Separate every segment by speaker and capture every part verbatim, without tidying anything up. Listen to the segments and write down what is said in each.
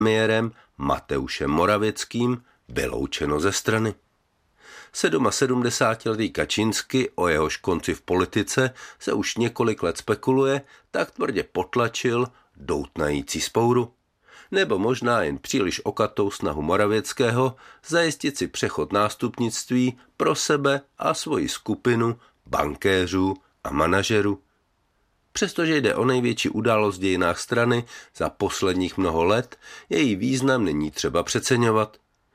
Speaker 1: premiérem Mateušem Morawieckým vyloučeno ze strany. sedmasedmdesátiletý Kačínski, o jehož konci v politice se už několik let spekuluje, tak tvrdě potlačil doutnající spouru. Nebo možná jen příliš okatou snahu Morawieckého zajistit si přechod nástupnictví pro sebe a svoji skupinu bankéřů a manažerů. Přestože jde o největší událost v dějinách strany za posledních mnoho let, její význam není třeba přeceňovat.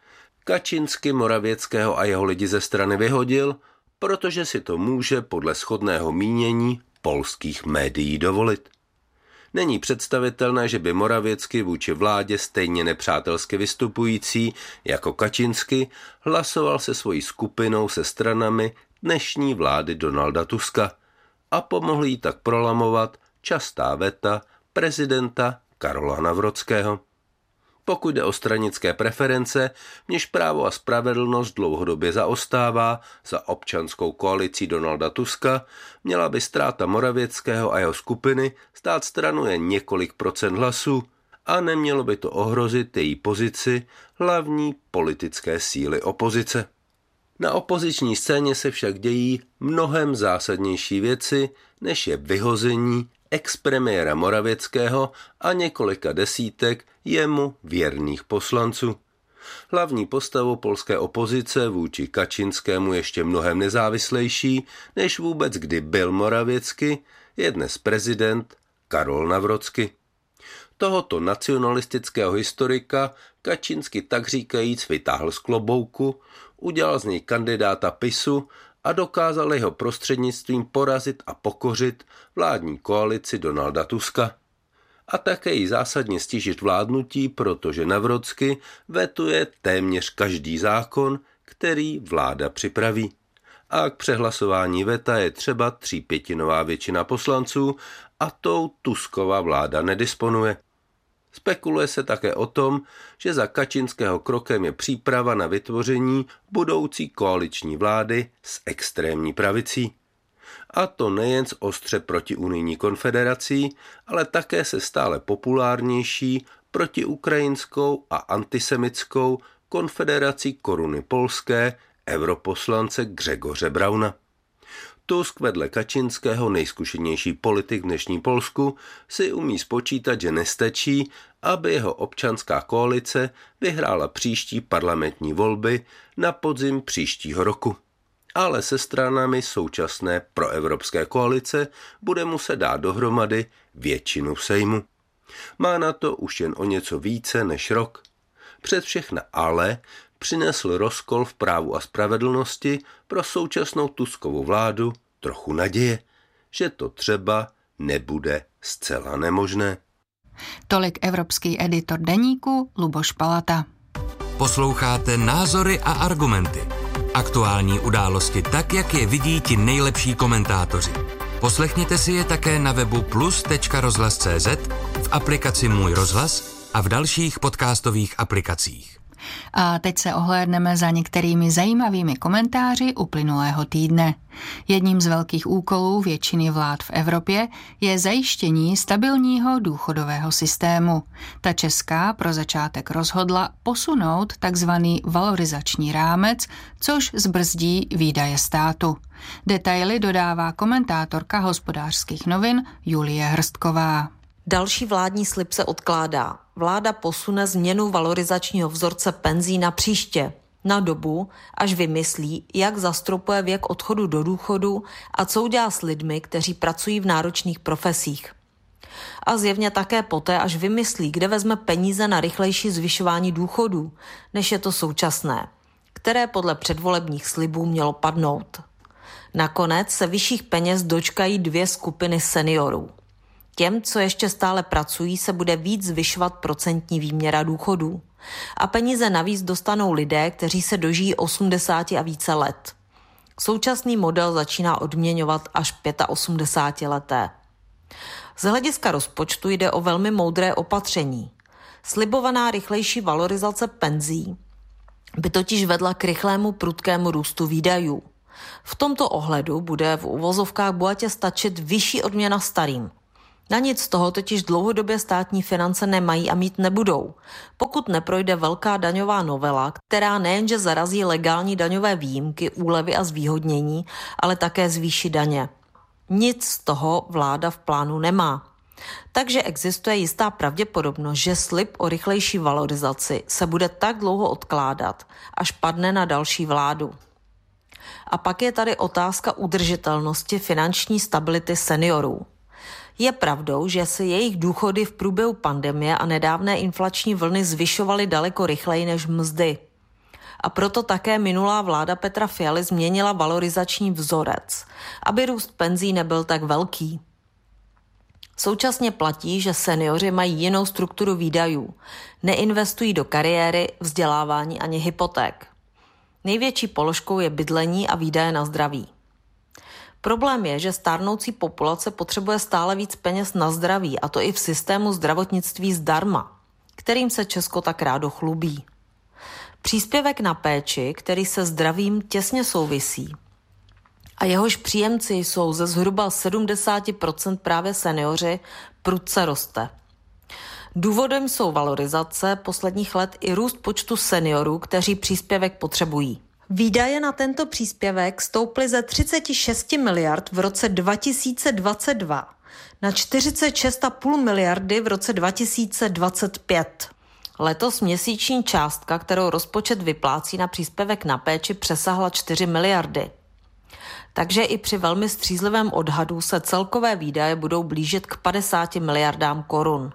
Speaker 1: Kačínski Morawieckého a jeho lidi ze strany vyhodil, protože si to může podle shodného mínění polských médií dovolit. Není představitelné, že by Morawiecký vůči vládě stejně nepřátelsky vystupující jako Kačínski hlasoval se svojí skupinou se stranami dnešní vlády Donalda Tuska a pomohl jí tak prolamovat častá veta prezidenta Karola Nawrockiho. Pokud jde o stranické preference, v něž Právo a spravedlnost dlouhodobě zaostává za občanskou koalicí Donalda Tuska, měla by ztráta Morawieckého a jeho skupiny stát stranu jen několik procent hlasů a nemělo by to ohrozit její pozici hlavní politické síly opozice. Na opoziční scéně se však dějí mnohem zásadnější věci, než je vyhození expremiéra Morawieckého a několika desítek jemu věrných poslanců. Hlavní postavou polské opozice vůči Kačínskému ještě mnohem nezávislejší, než vůbec kdy byl Morawiecký, je dnes prezident Karol Nawrocki. Tohoto nacionalistického historika Kačínski tak říkajíc vytáhl z klobouku, udělal z něj kandidáta PiSu a dokázal jeho prostřednictvím porazit a pokořit vládní koalici Donalda Tuska. A také jí zásadně stížit vládnutí, protože Nawrocki vetuje téměř každý zákon, který vláda připraví. A k přehlasování veta je třeba třípětinová většina poslanců a tou Tuskova vláda nedisponuje. Spekuluje se také o tom, že za Kačínského krokem je příprava na vytvoření budoucí koaliční vlády s extrémní pravicí. A to nejen s ostře protiunijní konfederací, ale také se stále populárnější protiukrajinskou a antisemitskou konfederací Koruny polské europoslance Grzegorze Brauna. Tusk vedle Kačínského, nejzkušenější politik v dnešní Polsku, si umí spočítat, že nestačí, aby jeho občanská koalice vyhrála příští parlamentní volby na podzim příštího roku. Ale se stranami současné proevropské koalice bude muset dát dohromady většinu v Sejmu. Má na to už jen o něco více než rok. Před všechna ale přinesl rozkol v Právu a spravedlnosti pro současnou Tuskovu vládu trochu naděje, že to třeba nebude zcela nemožné.
Speaker 2: Tolik evropský editor deníku Luboš Palata.
Speaker 3: Posloucháte Názory a argumenty. Aktuální události tak, jak je vidí ti nejlepší komentátoři. Poslechněte si je také na webu plus tečka rozhlas tečka cé zet, v aplikaci Můj rozhlas a v dalších podcastových aplikacích.
Speaker 2: A teď se ohlédneme za některými zajímavými komentáři uplynulého týdne. Jedním z velkých úkolů většiny vlád v Evropě je zajištění stabilního důchodového systému. Ta česká pro začátek rozhodla posunout takzvaný valorizační rámec, což zbrzdí výdaje státu. Detaily dodává komentátorka Hospodářských novin Julie Hrstková.
Speaker 4: Další vládní slib se odkládá. Vláda posune změnu valorizačního vzorce penzí na příště, na dobu, až vymyslí, jak zastropuje věk odchodu do důchodu a co udělá s lidmi, kteří pracují v náročných profesích. A zjevně také poté, až vymyslí, kde vezme peníze na rychlejší zvyšování důchodů, než je to současné, které podle předvolebních slibů mělo padnout. Nakonec se vyšších peněz dočkají dvě skupiny seniorů. Těm, co ještě stále pracují, se bude víc zvyšovat procentní výměra důchodů. A peníze navíc dostanou lidé, kteří se dožijí osmdesáti a více let. Současný model začíná odměňovat až osmdesátileté. Z hlediska rozpočtu jde o velmi moudré opatření. Slibovaná rychlejší valorizace penzí by totiž vedla k rychlému prudkému růstu výdajů. V tomto ohledu bude v uvozovkách bohatě stačit vyšší odměna starým. Na nic z toho totiž dlouhodobě státní finance nemají a mít nebudou, pokud neprojde velká daňová novela, která nejenže zarazí legální daňové výjimky, úlevy a zvýhodnění, ale také zvýší daně. Nic z toho vláda v plánu nemá. Takže existuje jistá pravděpodobnost, že slib o rychlejší valorizaci se bude tak dlouho odkládat, až padne na další vládu. A pak je tady otázka udržitelnosti finanční stability seniorů. Je pravdou, že se jejich důchody v průběhu pandemie a nedávné inflační vlny zvyšovaly daleko rychleji než mzdy. A proto také minulá vláda Petra Fialy změnila valorizační vzorec, aby růst penzí nebyl tak velký. Současně platí, že seniori mají jinou strukturu výdajů, neinvestují do kariéry, vzdělávání ani hypoték. Největší položkou je bydlení a výdaje na zdraví. Problém je, že stárnoucí populace potřebuje stále víc peněz na zdraví, a to i v systému zdravotnictví zdarma, kterým se Česko tak rádo chlubí. Příspěvek na péči, který se zdravím těsně souvisí, a jehož příjemci jsou ze zhruba sedmdesát procent právě seniori, prudce roste. Důvodem jsou valorizace posledních let i růst počtu seniorů, kteří příspěvek potřebují. Výdaje na tento příspěvek stouply ze třicet šest miliard v roce dva tisíce dvacet dva na čtyřicet šest celá pět miliardy v roce dva tisíce dvacet pět. Letos měsíční částka, kterou rozpočet vyplácí na příspěvek na péči, přesahla čtyři miliardy. Takže i při velmi střízlivém odhadu se celkové výdaje budou blížit k padesáti miliardám korun.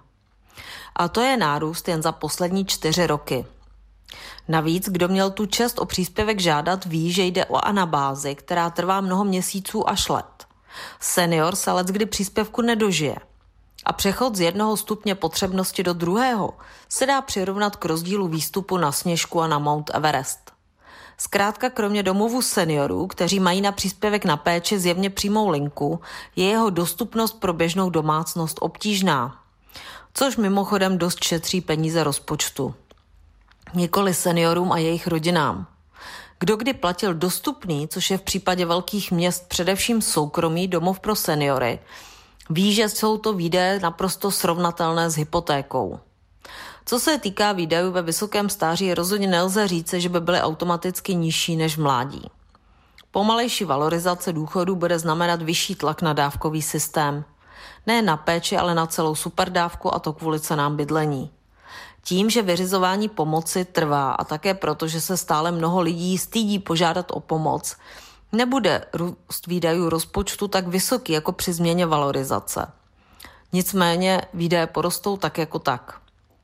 Speaker 4: A to je nárůst jen za poslední čtyři roky. Navíc, kdo měl tu čest o příspěvek žádat, ví, že jde o anabázi, která trvá mnoho měsíců až let. Senior se leckdy příspěvku nedožije. A přechod z jednoho stupně potřebnosti do druhého se dá přirovnat k rozdílu výstupu na Sněžku a na Mount Everest. Zkrátka kromě domovů seniorů, kteří mají na příspěvek na péči zjevně přímou linku, je jeho dostupnost pro běžnou domácnost obtížná. Což mimochodem dost šetří peníze rozpočtu. Nikoli seniorům a jejich rodinám. Kdo kdy platil dostupný, což je v případě velkých měst především soukromý domov pro seniory, ví, že jsou to výdaje naprosto srovnatelné s hypotékou. Co se týká výdajů ve vysokém stáří, rozhodně nelze říct, že by byly automaticky nižší než v mládí. Pomalejší valorizace důchodů bude znamenat vyšší tlak na dávkový systém. Ne na péči, ale na celou superdávku, a to kvůli cenám bydlení. Tím, že vyřizování pomoci trvá a také proto, že se stále mnoho lidí stydí požádat o pomoc, nebude růst výdajů rozpočtu tak vysoký jako při změně valorizace. Nicméně výdaje porostou tak jako tak.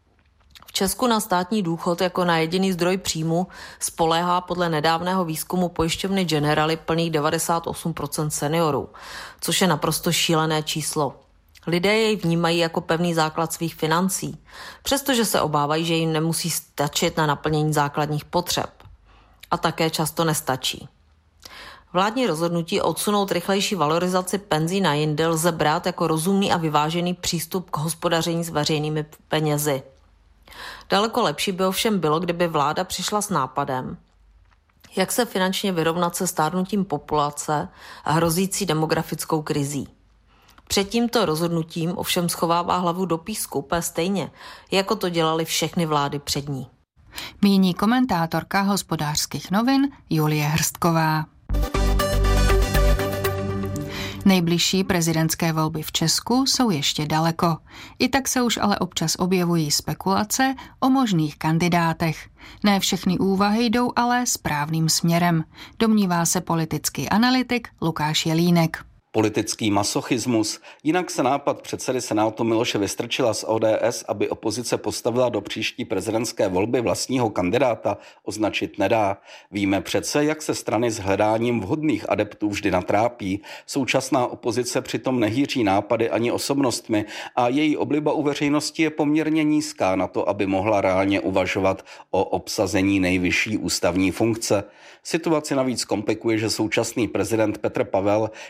Speaker 4: V Česku na státní důchod jako na jediný zdroj příjmu spoléhá podle nedávného výzkumu pojišťovny Generali plných devadesát osm procent seniorů, což je naprosto šílené číslo. Lidé jej vnímají jako pevný základ svých financí, přestože se obávají, že jim nemusí stačit na naplnění základních potřeb. A také často nestačí. Vládní rozhodnutí odsunout rychlejší valorizaci penzí na jindy lze brát jako rozumný a vyvážený přístup k hospodaření s veřejnými penězi. Daleko lepší by ovšem bylo, kdyby vláda přišla s nápadem, jak se finančně vyrovnat se stárnutím populace a hrozící demografickou krizí. Před tímto rozhodnutím ovšem schovává hlavu do písku úplně stejně, jako to dělali všechny vlády před ní.
Speaker 2: Míní komentátorka Hospodářských novin Julie Hrstková. Nejbližší prezidentské volby v Česku jsou ještě daleko. I tak se už ale občas objevují spekulace o možných kandidátech. Ne všechny úvahy jdou ale správným směrem, domnívá se politický analytik Lukáš Jelínek.
Speaker 5: Politický masochismus, jinak se nápad předsedy Senátu Miloše Vystrčila z O D S, aby opozice postavila do příští prezidentské volby vlastního kandidáta, označit nedá. Víme přece, jak se strany s hledáním vhodných adeptů vždy natrápí. Současná opozice přitom nehýří nápady ani osobnostmi a její obliba u veřejnosti je poměrně nízká na to, aby mohla reálně uvažovat o obsazení nejvyšší ústavní funkce. Situaci navíc komplikuje, že současný prezident Petr Pavel, jenž pravidelně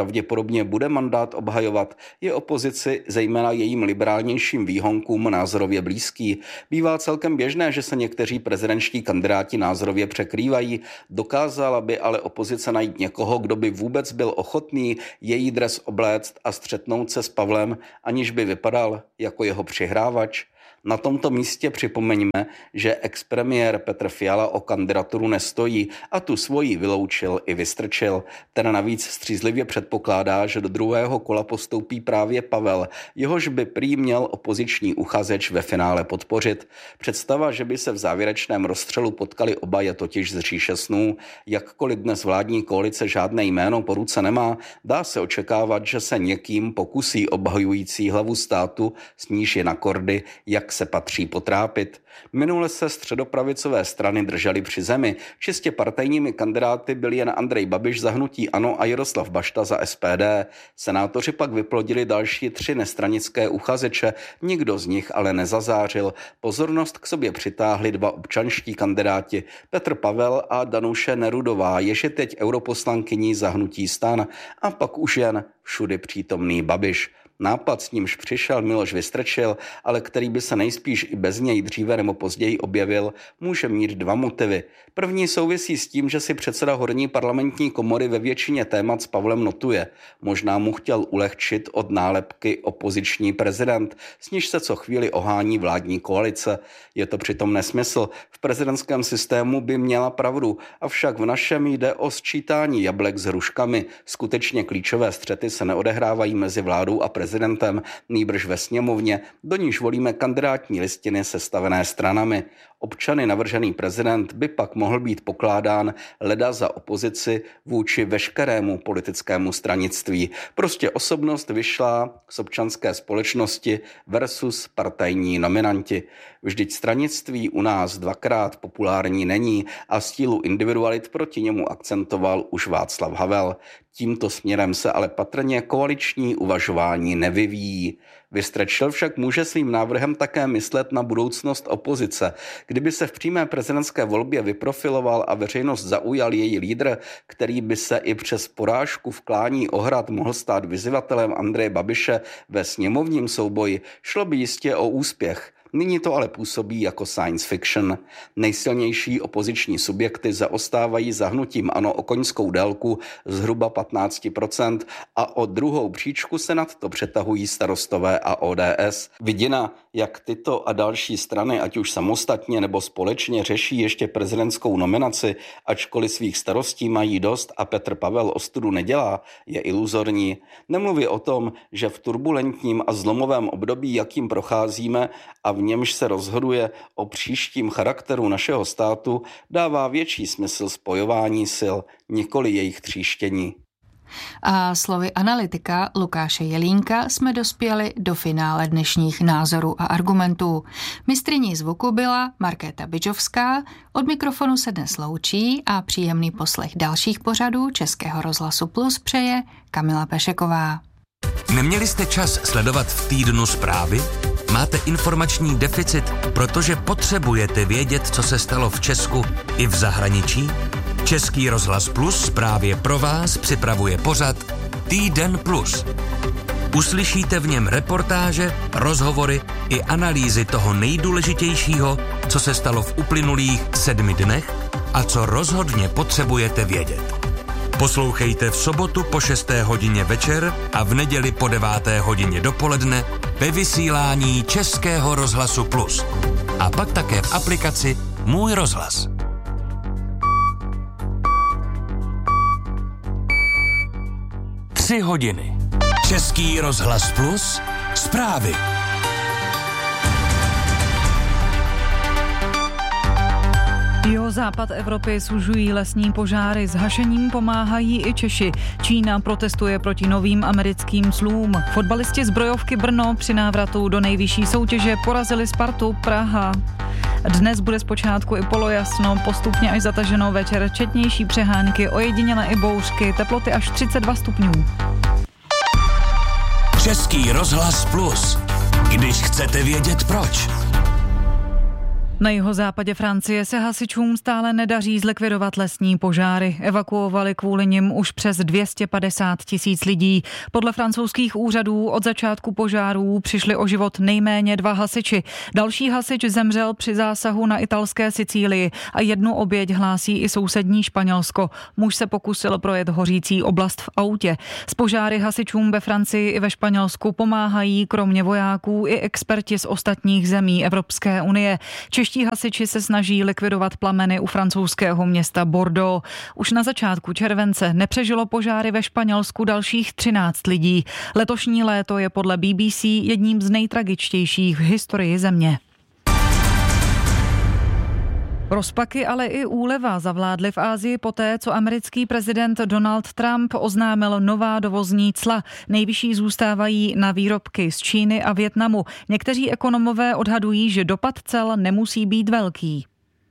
Speaker 5: pravděpodobně bude mandát obhajovat, je opozici, zejména jejím liberálnějším výhonkům, názorově blízký. Bývá celkem běžné, že se někteří prezidentští kandidáti názorově překrývají. Dokázala by ale opozice najít někoho, kdo by vůbec byl ochotný její dres obléct a střetnout se s Pavlem, aniž by vypadal jako jeho přihrávač? Na tomto místě připomeňme, že expremiér Petr Fiala o kandidaturu nestojí a tu svoji vyloučil i Vystrčil. Ten navíc střízlivě předpokládá, že do druhého kola postoupí právě Pavel, jehož by prý měl opoziční uchazeč ve finále podpořit. Představa, že by se v závěrečném rozstřelu potkali oba, je totiž z říše snů. Jakkoliv dnes vládní koalice žádné jméno po ruce nemá, dá se očekávat, že se někým pokusí obhajující hlavu státu, s níž je na kordy, jak se patří potrápit. Minule se středopravicové strany držely při zemi. Čistě partajními kandidáty byli jen Andrej Babiš za hnutí ANO a Jaroslav Bašta za S P D. Senátoři pak vyplodili další tři nestranické uchazeče, nikdo z nich ale nezazářil. Pozornost k sobě přitáhli dva občanští kandidáti, Petr Pavel a Danuše Nerudová, jež je teď europoslankyní za hnutí STAN, a pak už jen všudy přítomný Babiš. Nápad, s nímž přišel Miloš Vystrčil, ale který by se nejspíš i bez něj dříve nebo později objevil, může mít dva motivy. První souvisí s tím, že si předseda horní parlamentní komory ve většině témat s Pavlem notuje. Možná mu chtěl ulehčit od nálepky opoziční prezident, s níž se co chvíli ohání vládní koalice. Je to přitom nesmysl. V prezidentském systému by měla pravdu, avšak v našem jde o sčítání jablek s hruškami. Skutečně klíčové střety se neodehrávají mezi vládou a prezidentem, nýbrž ve sněmovně, do níž volíme kandidátní listiny sestavené stranami. Občany navržený prezident by pak mohl být pokládán leda za opozici vůči veškerému politickému stranictví. Prostě osobnost vyšlá z občanské společnosti versus partajní nominanti. Vždyť stranictví u nás dvakrát populární není a stílu individualit proti němu akcentoval už Václav Havel. Tímto směrem se ale patrně koaliční uvažování nevyvíjí. Vystrčil však může svým návrhem také myslet na budoucnost opozice. Kdyby se v přímé prezidentské volbě vyprofiloval a veřejnost zaujal její lídr, který by se i přes porážku v klání Ohrad mohl stát vyzývatelem Andreje Babiše ve sněmovním souboji, šlo by jistě o úspěch. Nyní to ale působí jako science fiction. Nejsilnější opoziční subjekty zaostávají za hnutím ANO o koňskou délku zhruba patnáct procent a o druhou příčku se nad to přetahují Starostové a O D S. Vidina, jak tyto a další strany, ať už samostatně nebo společně, řeší ještě prezidentskou nominaci, ačkoliv svých starostí mají dost a Petr Pavel ostudu nedělá, je iluzorní. Nemluvě o tom, že v turbulentním a zlomovém období, jakým procházíme a v němž se rozhoduje o příštím charakteru našeho státu, dává větší smysl spojování sil, nikoli jejich tříštění.
Speaker 2: A slovy analytika Lukáše Jelínka jsme dospěli do finále dnešních názorů a argumentů. Mistryní zvuku byla Markéta Bidžovská, od mikrofonu se dnes loučí a příjemný poslech dalších pořadů Českého rozhlasu Plus přeje Kamila Pešeková.
Speaker 3: Neměli jste čas sledovat v týdnu zprávy? Máte informační deficit, protože potřebujete vědět, co se stalo v Česku i v zahraničí? Český rozhlas Plus právě pro vás připravuje pořad Týden Plus. Uslyšíte v něm reportáže, rozhovory i analýzy toho nejdůležitějšího, co se stalo v uplynulých sedmi dnech a co rozhodně potřebujete vědět. Poslouchejte v sobotu po šesté hodině večer a v neděli po deváté hodině dopoledne ve vysílání Českého rozhlasu Plus. A pak také v aplikaci Můj rozhlas. Tři hodiny. Český rozhlas Plus. Zprávy.
Speaker 6: Jihozápad Evropy sužují lesní požáry, s hašením pomáhají i Češi. Čína protestuje proti novým americkým clům. Fotbalisti zbrojovky Brno při návratu do nejvyšší soutěže porazili Spartu Praha. Dnes bude zpočátku i polojasno, postupně až zataženo večer, četnější přehánky, ojedinělé i bouřky, teploty až třicet dva stupňů.
Speaker 3: Český rozhlas Plus. Když chcete vědět proč.
Speaker 6: Na jihozápadě Francie se hasičům stále nedaří zlikvidovat lesní požáry. Evakuovali kvůli nim už přes dvě stě padesát tisíc lidí. Podle francouzských úřadů od začátku požárů přišli o život nejméně dva hasiči. Další hasič zemřel při zásahu na italské Sicílii a jednu oběť hlásí i sousední Španělsko. Muž se pokusil projet hořící oblast v autě. S požáry hasičům ve Francii i ve Španělsku pomáhají kromě vojáků i experti z ostatních zemí Evropské unie. Čeští hasiči se snaží likvidovat plameny u francouzského města Bordeaux. Už na začátku července nepřežilo požáry ve Španělsku dalších třináct lidí. Letošní léto je podle B B C jedním z nejtragičtějších v historii země. Rozpaky, ale i úleva zavládly v Asii poté, co americký prezident Donald Trump oznámil nová dovozní cla. Nejvyšší zůstávají na výrobky z Číny a Vietnamu. Někteří ekonomové odhadují, že dopad cel nemusí být velký.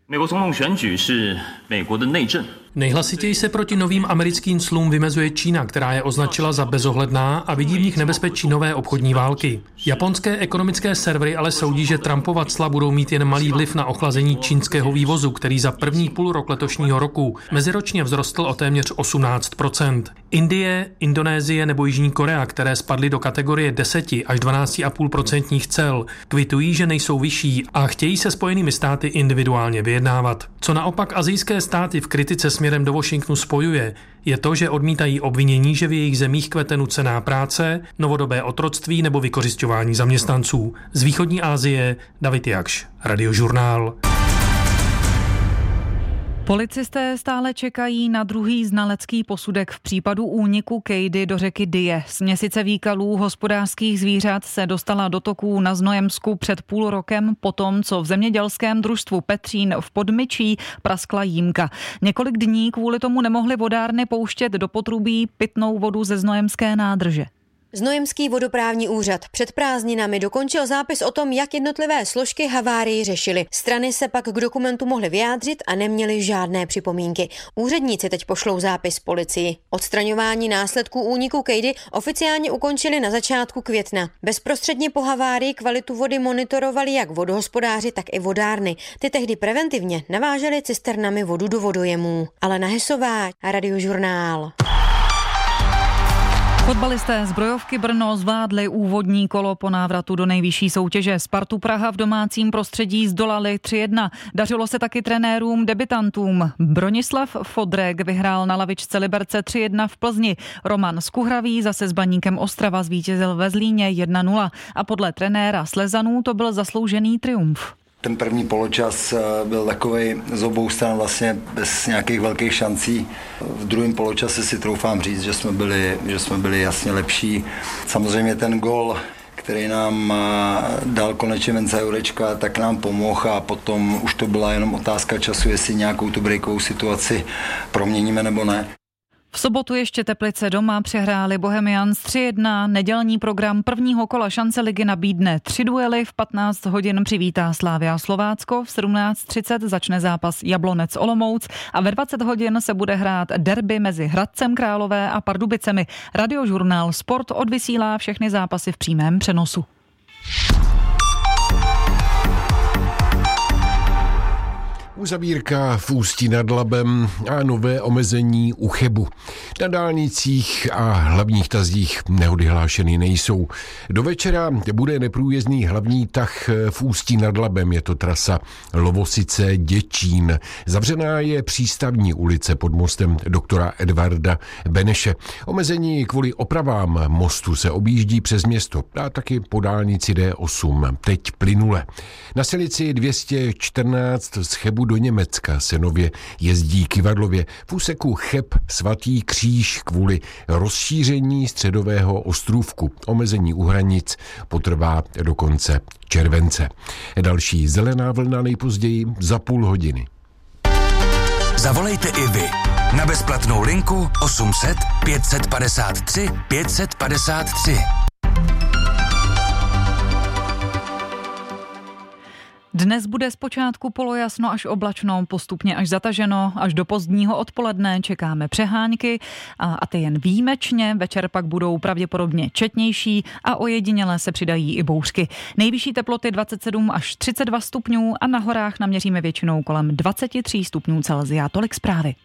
Speaker 7: Nejhlasitěji se proti novým americkým clům vymezuje Čína, která je označila za bezohledná a vidí v nich nebezpečí nové obchodní války. Japonské ekonomické servery ale soudí, že Trumpova cla budou mít jen malý vliv na ochlazení čínského vývozu, který za první půl rok letošního roku meziročně vzrostl o téměř osmnáct procent. Indie, Indonésie nebo Jižní Korea, které spadly do kategorie deset až dvanáct celá pět procenta cel, kvitují, že nejsou vyšší a chtějí se Spojenými státy individuálně vyjednávat. Co naopak asijské státy v kritice směrem do Washingtonu spojuje, je to, že odmítají obvinění, že v jejich zemích kvete nucená práce, novodobé otroctví nebo vykořisťování zaměstnanců. Z východní Asie David Jakš, Radiožurnál.
Speaker 6: Policisté stále čekají na druhý znalecký posudek v případu úniku kejdy do řeky Dyje. Směsice výkalů hospodářských zvířat se dostala do toků na Znojemsku před půl rokem potom, co v zemědělském družstvu Petřín v Podmyčí praskla jímka. Několik dní kvůli tomu nemohly vodárny pouštět do potrubí pitnou vodu ze znojemské nádrže.
Speaker 8: Znojemský vodoprávní úřad před prázdninami dokončil zápis o tom, jak jednotlivé složky havárii řešily. Strany se pak k dokumentu mohly vyjádřit a neměly žádné připomínky. Úředníci teď pošlou zápis policii. Odstraňování následků úniku kejdy oficiálně ukončili na začátku května. Bezprostředně po havárii kvalitu vody monitorovali jak vodohospodáři, tak i vodárny. Ty tehdy preventivně navážely cisternami vodu do vodojemů. Alena Hesová, Radiožurnál.
Speaker 6: Fotbalisté Zbrojovky Brno zvládli úvodní kolo po návratu do nejvyšší soutěže. Spartu Praha v domácím prostředí zdolali tři jedna. Dařilo se taky trenérům debitantům. Bronislav Fodrek vyhrál na lavičce Liberce tři jedna v Plzni. Roman Skuhravý zase s Baníkem Ostrava zvítězil ve Zlíně jedna nula. A podle trenéra Slezanů to byl zasloužený triumf.
Speaker 9: Ten první poločas byl takovej z obou stran vlastně bez nějakých velkých šancí. V druhém poločase si troufám říct, že jsme byli, že jsme byli jasně lepší. Samozřejmě ten gol, který nám dal konečně Venca Jurečka, tak nám pomohl a potom už to byla jenom otázka času, jestli nějakou tu breakovou situaci proměníme nebo ne.
Speaker 6: V sobotu ještě Teplice doma přehráli Bohemians tři jedna. Nedělní program prvního kola šance ligy nabídne tři duely. V patnáct hodin přivítá Slavia Slovácko. V sedmnáct třicet začne zápas Jablonec Olomouc a ve dvacet hodin se bude hrát derby mezi Hradcem Králové a Pardubicemi. Radiožurnál Sport odvysílá všechny zápasy v přímém přenosu.
Speaker 10: Uzavírka v Ústí nad Labem a nové omezení u Chebu. Na dálnicích a hlavních tazích nehody hlášeny nejsou. Do večera bude neprůjezdný hlavní tah v Ústí nad Labem. Je to trasa Lovosice Děčín. Zavřená je přístavní ulice pod mostem doktora Edvarda Beneše. Omezení kvůli opravám mostu se objíždí přes město a taky po dálnici D osm. Teď plynule. Na silnici dvě stě čtrnáct z Chebu do Německa se nově jezdí kyvadlově. V úseku Cheb Svatý Kříž kvůli rozšíření středového ostrůvku. Omezení u hranic potrvá do konce července. Další zelená vlna nejpozději za půl hodiny.
Speaker 3: Zavolejte i vy na bezplatnou linku osm set pět padesát tři pět padesát tři.
Speaker 6: Dnes bude zpočátku polojasno až oblačno, postupně až zataženo, až do pozdního odpoledne čekáme přehánky a, a ty jen výjimečně, večer pak budou pravděpodobně četnější a ojediněle se přidají i bouřky. Nejvyšší teploty dvacet sedm až třicet dva stupňů a na horách naměříme většinou kolem dvacet tři stupňů Celsia. Tolik zprávy.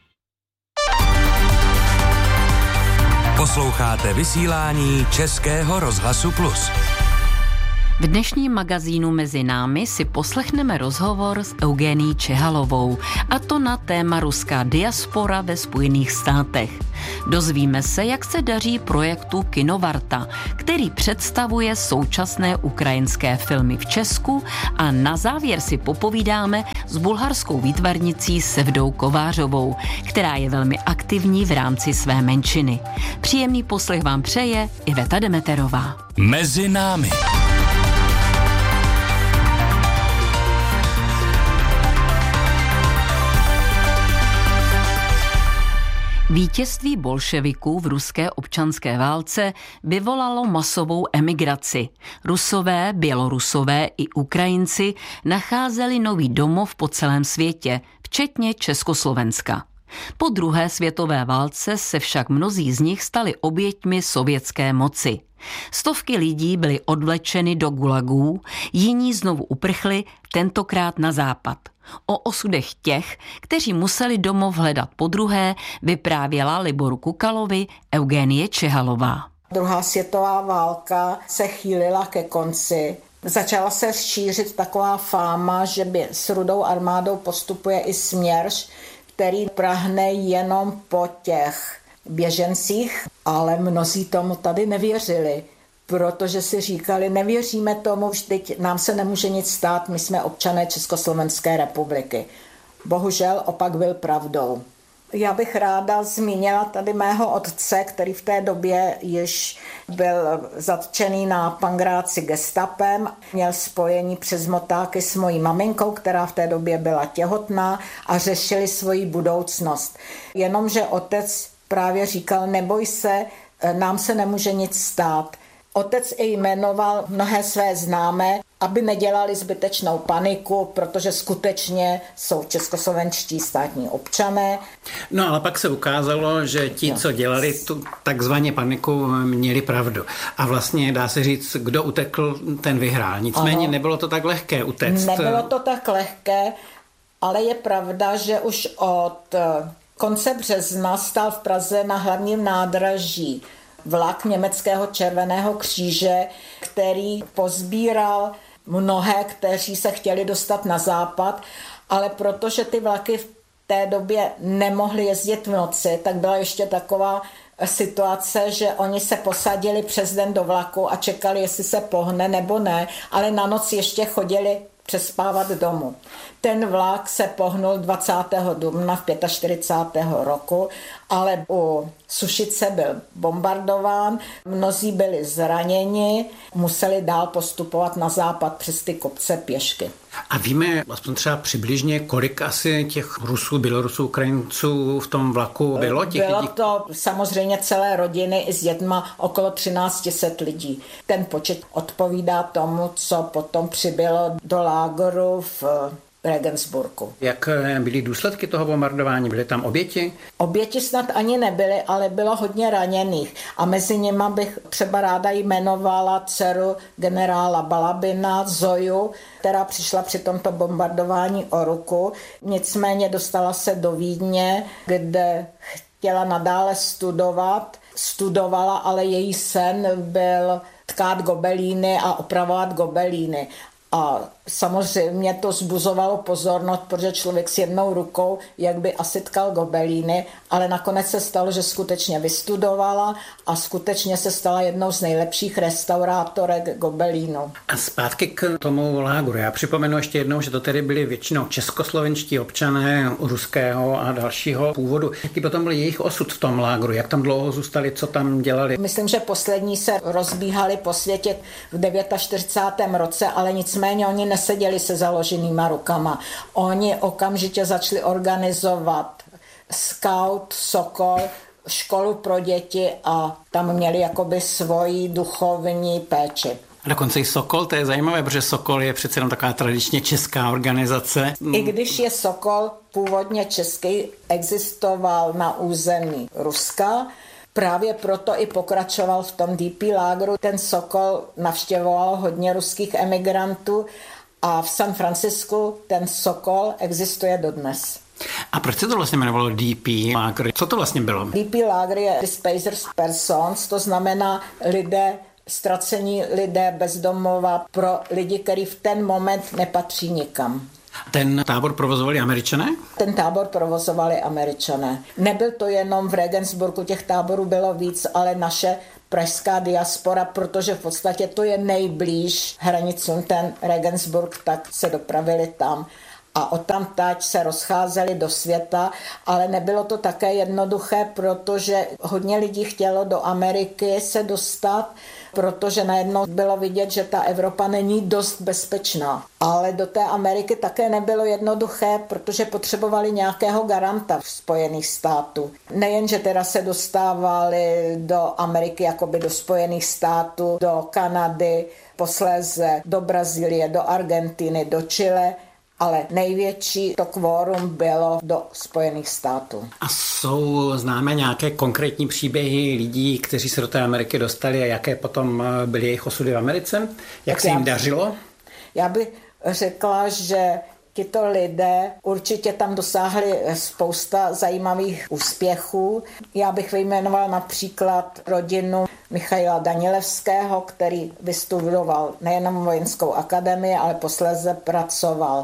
Speaker 3: Posloucháte vysílání Českého rozhlasu Plus.
Speaker 11: V dnešním magazínu Mezi námi si poslechneme rozhovor s Eugenií Čehalovou, a to na téma ruská diaspora ve Spojených státech. Dozvíme se, jak se daří projektu Kinovarta, který představuje současné ukrajinské filmy v Česku, a na závěr si popovídáme s bulharskou výtvarnicí Sevdou Kovářovou, která je velmi aktivní v rámci své menšiny. Příjemný poslech vám přeje Iveta Demeterová.
Speaker 3: Mezi námi.
Speaker 11: Vítězství bolševiků v ruské občanské válce vyvolalo masovou emigraci. Rusové, Bělorusové i Ukrajinci nacházeli nový domov po celém světě, včetně Československa. Po druhé světové válce se však mnozí z nich stali oběťmi sovětské moci. Stovky lidí byly odvlečeny do gulagů, jiní znovu uprchli, tentokrát na západ. O osudech těch, kteří museli domov hledat podruhé, vyprávěla Liboru Kukalovi Eugenie Čehalová.
Speaker 12: Druhá světová válka se chýlila ke konci. Začala se šířit taková fáma, že by s Rudou armádou postupuje i Směrš, který prahne jenom po těch běžencích, ale mnozí tomu tady nevěřili, protože si říkali, nevěříme tomu, vždyť nám se nemůže nic stát, my jsme občané Československé republiky. Bohužel opak byl pravdou. Já bych ráda zmínila tady mého otce, který v té době již byl zatčený na Pangráci gestapem. Měl spojení přes motáky s mojí maminkou, která v té době byla těhotná, a řešili svoji budoucnost. Jenomže otec právě říkal, neboj se, nám se nemůže nic stát. Otec i jmenoval mnohé své známé, aby nedělali zbytečnou paniku, protože skutečně jsou českoslovenští státní občané.
Speaker 13: No ale pak se ukázalo, že ti, co dělali tu takzvaně paniku, měli pravdu. A vlastně dá se říct, kdo utekl, ten vyhrál. Nicméně ano, nebylo to tak lehké utéct.
Speaker 12: Nebylo to tak lehké, ale je pravda, že už od konce března stál v Praze na hlavním nádraží vlak německého Červeného kříže, který pozbíral mnohé, kteří se chtěli dostat na západ, ale protože ty vlaky v té době nemohly jezdit v noci, tak byla ještě taková situace, že oni se posadili přes den do vlaku a čekali, jestli se pohne nebo ne, ale na noc ještě chodili přespávat domů. Ten vlak se pohnul dvacátého dubna v čtyřicátého pátého roku, ale u Sušice byl bombardován, mnozí byli zraněni, museli dál postupovat na západ přes ty kopce pěšky.
Speaker 13: A víme aspoň třeba přibližně, kolik asi těch Rusů, Bělorusů, Ukrajinců v tom vlaku bylo? Těch
Speaker 12: bylo
Speaker 13: lidí?
Speaker 12: To samozřejmě celé rodiny i s dětma okolo třináct set lidí. Ten počet odpovídá tomu, co potom přibylo do lágru v Regensburgu.
Speaker 13: Jak byly důsledky toho bombardování? Byly tam oběti?
Speaker 12: Oběti snad ani nebyly, ale bylo hodně raněných. A mezi nimi bych třeba ráda jmenovala dceru generála Balabina, Zoju, která přišla při tomto bombardování o ruku. Nicméně dostala se do Vídně, kde chtěla nadále studovat. Studovala, ale její sen byl tkát gobelíny a opravovat gobelíny. A samozřejmě to zbuzovalo pozornost, protože člověk s jednou rukou, jak by asi tkal gobelíny, ale nakonec se stalo, že skutečně vystudovala a skutečně se stala jednou z nejlepších restaurátorek gobelínu.
Speaker 13: A zpátky k tomu lágru. Já připomenu ještě jednou, že to tedy byli většinou českoslovenští občané ruského a dalšího původu. Jaký potom byl jejich osud v tom lágru? Jak tam dlouho zůstali? Co tam dělali?
Speaker 12: Myslím, že poslední se rozbíhali po světě v čtyřicátém devátém roce, ale nicméně oni neseděli se založenýma rukama. Oni okamžitě začali organizovat Scout, Sokol, školu pro děti a tam měli jakoby svoji duchovní péči.
Speaker 13: A dokonce i Sokol, to je zajímavé, protože Sokol je přece jenom taková tradičně česká organizace.
Speaker 12: I když je Sokol původně český, existoval na území Ruska, právě proto i pokračoval v tom D P lágru. Ten Sokol navštěvoval hodně ruských emigrantů a v San Francisku ten Sokol existuje dodnes.
Speaker 13: A proč se to vlastně jmenovalo D P lágr? Co to vlastně bylo?
Speaker 12: D P lágr je Displaced Persons, to znamená lidé, ztracení lidé bez domova pro lidi, kteří v ten moment nepatří nikam.
Speaker 13: Ten tábor provozovali Američané?
Speaker 12: Ten tábor provozovali Američané. Nebyl to jenom v Regensburgu, těch táborů bylo víc, ale naše pražská diaspora, protože v podstatě to je nejblíž hranicům ten Regensburg, tak se dopravili tam. A odtamtud se rozcházeli do světa, ale nebylo to také jednoduché, protože hodně lidí chtělo do Ameriky se dostat, protože najednou bylo vidět, že ta Evropa není dost bezpečná. Ale do té Ameriky také nebylo jednoduché, protože potřebovali nějakého garanta v Spojených států. Nejen, že teda se dostávali do Ameriky, jakoby do Spojených států, do Kanady, posléze do Brazílie, do Argentiny, do Chile, ale největší to kvórum bylo do Spojených států.
Speaker 13: A jsou známé nějaké konkrétní příběhy lidí, kteří se do té Ameriky dostali a jaké potom byly jejich osudy v Americe? Jak tak se jim já, dařilo?
Speaker 12: Já bych řekla, že tito lidé určitě tam dosáhli spousta zajímavých úspěchů. Já bych vyjmenovala například rodinu Michaila Danilevského, který vystudoval nejenom vojenskou akademii, ale posléze pracoval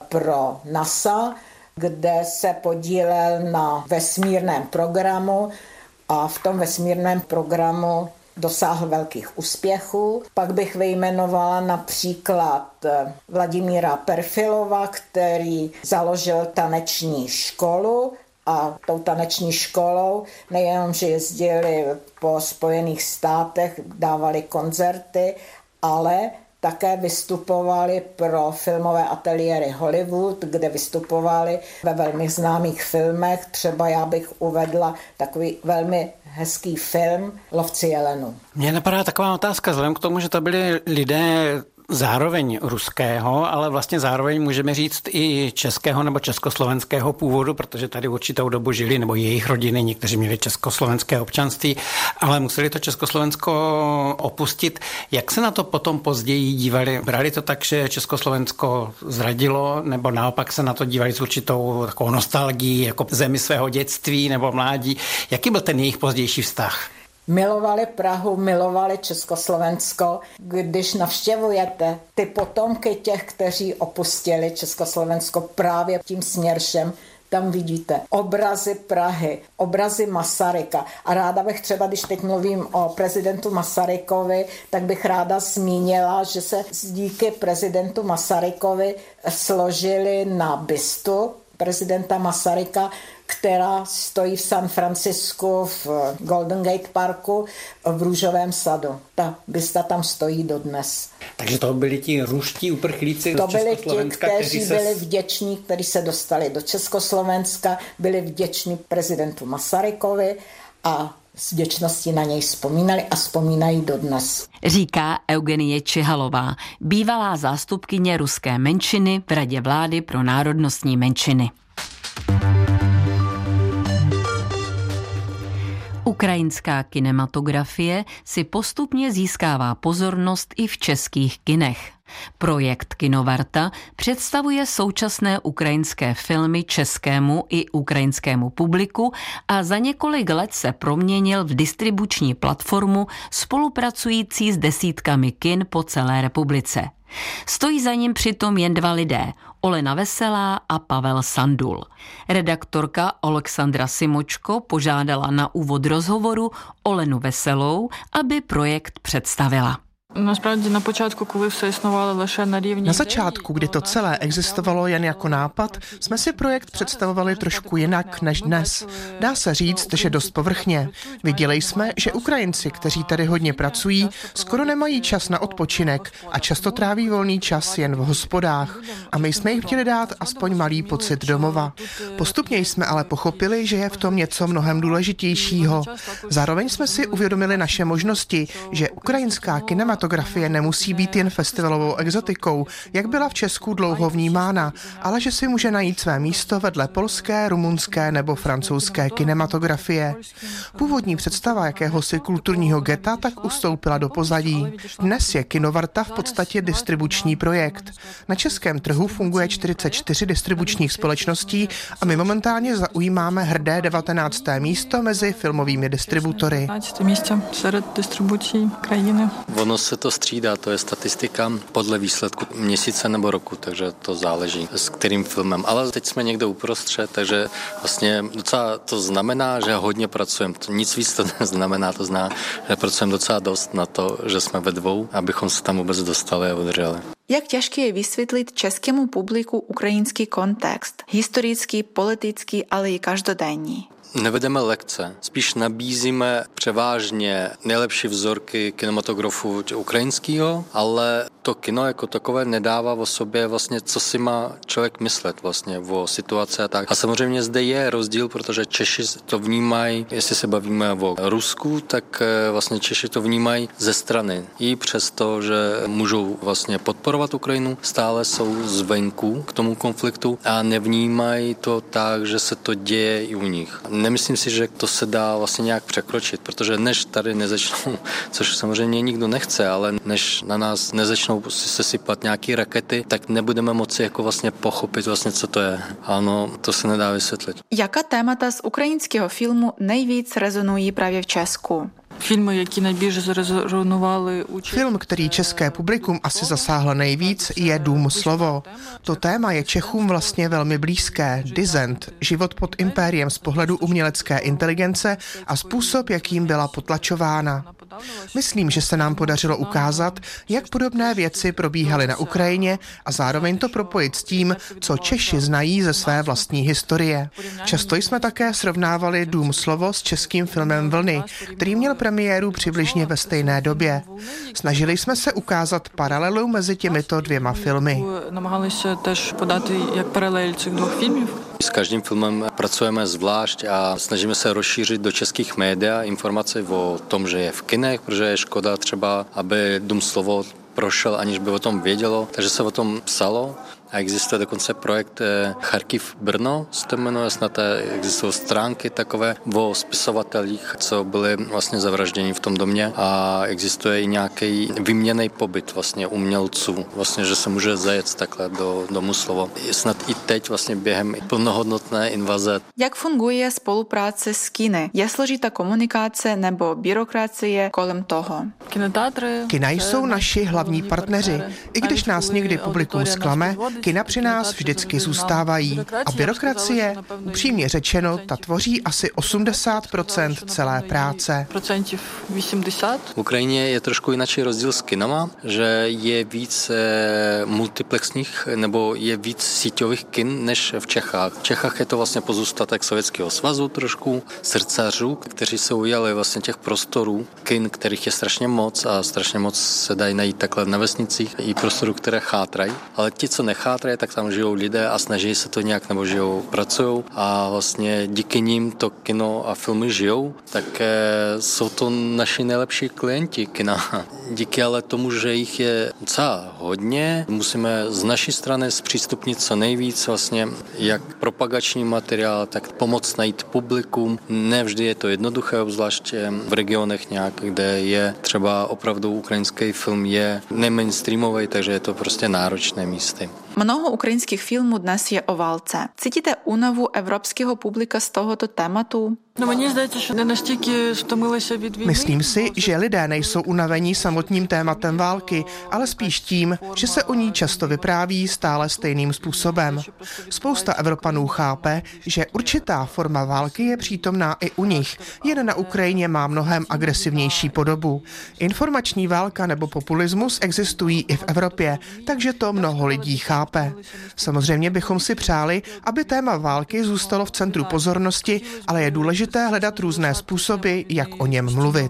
Speaker 12: pro NASA, kde se podílel na vesmírném programu a v tom vesmírném programu dosáhl velkých úspěchů. Pak bych vyjmenovala například Vladimíra Perfilova, který založil taneční školu a tou taneční školou nejenom, že jezdili po Spojených státech, dávali koncerty, ale také vystupovali pro filmové ateliéry Hollywood, kde vystupovali ve velmi známých filmech. Třeba já bych uvedla takový velmi hezký film Lovci jelenů.
Speaker 13: Mně napadá taková otázka, vzhledem k tomu, že to byli lidé zároveň ruského, ale vlastně zároveň můžeme říct i českého nebo československého původu, protože tady určitou dobu žili, nebo jejich rodiny, někteří měli československé občanství, ale museli to Československo opustit. Jak se na to potom později dívali? Brali to tak, že Československo zradilo, nebo naopak se na to dívali s určitou takovou nostalgií, jako zemi svého dětství nebo mládí? Jaký byl ten jejich pozdější vztah?
Speaker 12: Milovali Prahu, milovali Československo. Když navštěvujete ty potomky těch, kteří opustili Československo právě tím směršem, tam vidíte obrazy Prahy, obrazy Masaryka. A ráda bych třeba, když teď mluvím o prezidentu Masarykovi, tak bych ráda zmínila, že se díky prezidentu Masarykovi složili na bystu prezidenta Masaryka, která stojí v San Francisku v Golden Gate Parku v Růžovém sadu. Ta bysta tam stojí dodnes.
Speaker 13: Takže to byli ti ruští uprchlíci
Speaker 12: to
Speaker 13: z Československa,
Speaker 12: byli ti, kteří
Speaker 13: se...
Speaker 12: byli vděční, kteří se dostali do Československa, byli vděční prezidentu Masarykovi a s vděčností na něj vzpomínali a vzpomínají dodnes.
Speaker 11: Říká Eugenie Čihalová, bývalá zástupkyně ruské menšiny v Radě vlády pro národnostní menšiny. Ukrajinská kinematografie si postupně získává pozornost i v českých kinech. Projekt Kinovarta představuje současné ukrajinské filmy českému i ukrajinskému publiku a za několik let se proměnil v distribuční platformu spolupracující s desítkami kin po celé republice. Stojí za ním přitom jen dva lidé, Olena Veselá a Pavel Sandul. Redaktorka Alexandra Simočko požádala na úvod rozhovoru Olenu Veselou, aby projekt představila.
Speaker 14: Na začátku, kdy to celé existovalo jen jako nápad, jsme si projekt představovali trošku jinak než dnes. Dá se říct, že dost povrchně. Viděli jsme, že Ukrajinci, kteří tady hodně pracují, skoro nemají čas na odpočinek a často tráví volný čas jen v hospodách. A my jsme jim chtěli dát aspoň malý pocit domova. Postupně jsme ale pochopili, že je v tom něco mnohem důležitějšího. Zároveň jsme si uvědomili naše možnosti, že ukrajinská kinematografie Kinematografie nemusí být jen festivalovou exotikou, jak byla v Česku dlouho vnímána, ale že si může najít své místo vedle polské, rumunské nebo francouzské kinematografie. Původní představa jakéhosi kulturního geta tak ustoupila do pozadí. Dnes je Kinovarta v podstatě distribuční projekt. Na českém trhu funguje čtyřicet čtyři distribučních společností a my momentálně zaujímáme hrdé devatenácté místo mezi filmovými distributory.
Speaker 15: Místo sred distribucí krajiny.
Speaker 16: Ono se to střídá, to je statistika podle výsledku měsíce nebo roku, takže to záleží s kterým filmem. Ale teď jsme někde uprostřed, takže vlastně docela to znamená, že hodně pracujeme. Nic víc to neznamená, to znamená, že pracujeme docela dost na to, že jsme ve dvou, abychom se tam vůbec dostali a udrželi.
Speaker 15: Jak těžké je vysvětlit českému publiku ukrajinský kontext, historický, politický, ale i každodenní?
Speaker 16: Nevedeme lekce, spíš nabízíme převážně nejlepší vzorky kinematografu ukrajinského, ale to kino jako takové nedává o sobě vlastně, co si má člověk myslet vlastně o situaci a tak. A samozřejmě zde je rozdíl, protože Češi to vnímají, jestli se bavíme o Rusku, tak vlastně Češi to vnímají ze strany. I přesto, že můžou vlastně podporovat Ukrajinu, stále jsou zvenku k tomu konfliktu a nevnímají to tak, že se to děje i u nich. Nemyslím si, že to se dá vlastně nějak překročit, protože než tady nezačnou, což samozřejmě nikdo nechce, ale než na nás nezačnou se sypat nějaký rakety, tak nebudeme moci jako vlastně pochopit vlastně, co to je. Ano, to se nedá vysvětlit.
Speaker 15: Jaká témata z ukrajinského filmu nejvíc rezonují právě v Česku? Filmy, які найбільше зарезонували у
Speaker 14: Film, který české publikum asi zasáhl nejvíc, je Dům slovo. To téma je Čechům vlastně velmi blízké. Dissent, život pod impériem z pohledu umělecké inteligence a způsob, jakým byla potlačována. Myslím, že se nám podařilo ukázat, jak podobné věci probíhaly na Ukrajině a zároveň to propojit s tím, co Češi znají ze své vlastní historie. Často jsme také srovnávali Dům slovo s českým filmem Vlny, který měl premiéru přibližně ve stejné době. Snažili jsme se ukázat paralelu mezi těmito dvěma filmy.
Speaker 15: Намагали se теж подати як паралель цих двох фільмів.
Speaker 16: S každým filmem pracujeme zvlášť a snažíme se rozšířit do českých média informace o tom, že je v kinech, protože je škoda třeba, aby Dům slovo prošel, aniž by o tom vědělo, takže se o tom psalo. A existuje dokonce projekt Charkiv Brno, se to jmenuje, snad existují stránky takové o spisovatelích, co byli vlastně zavražděni v tom domě a existuje i nějaký vyměnný pobyt vlastně umělců, vlastně, že se může zajet takhle do Domu slovo. Snad i teď vlastně během plnohodnotné invaze.
Speaker 15: Jak funguje spolupráce s kiny? Je složitá komunikace nebo byrokracie kolem toho?
Speaker 14: Kina jsou naši hlavní partneři. I když nás někdy publikum zklame, kina při nás vždycky zůstávají. A byrokracie, upřímně řečeno, ta tvoří asi osmdesát procent celé práce.
Speaker 16: V Ukrajině je trošku jináčí rozdíl s kinama, že je víc multiplexních nebo je víc síťových kin než v Čechách. V Čechách je to vlastně pozůstatek Sovětského svazu trošku, srdcařů, kteří se ujali vlastně těch prostorů, kin, kterých je strašně moc a strašně moc se dají najít takhle na vesnicích, i prostorů, které chátrají, ale ti, co nechátrají, tak tam žijou lidé a snaží se to nějak, nebo žijou, pracují a vlastně díky nim to kino a filmy žijou, tak jsou to naši nejlepší klienti kina. Díky ale tomu, že jich je docela hodně, musíme z naší strany zpřístupnit co nejvíc vlastně jak propagační materiál, tak pomoct najít publikum. Nevždy je to jednoduché, obzvlášť v regionech nějak, kde je třeba opravdu ukrajinský film je nemainstreamový, takže je to prostě náročné místy.
Speaker 15: Mnoho ukrajinských filmů dnes je o válce. Cítíte únavu evropského publika z tohoto tématu?
Speaker 14: No, mně zdáte, že настільки втомилися від війни. Myslím si, že lidé nejsou unavení samotným tématem války, ale spíš tím, že se o ní často vypráví stále stejným způsobem. Spousta Evropanů chápe, že určitá forma války je přítomná i u nich, jen na Ukrajině má mnohem agresivnější podobu. Informační válka nebo populismus existují i v Evropě, takže to mnoho lidí chápe. Samozřejmě bychom si přáli, aby téma války zůstalo v centru pozornosti, ale je důležité hledat různé způsoby, jak o něm mluvit.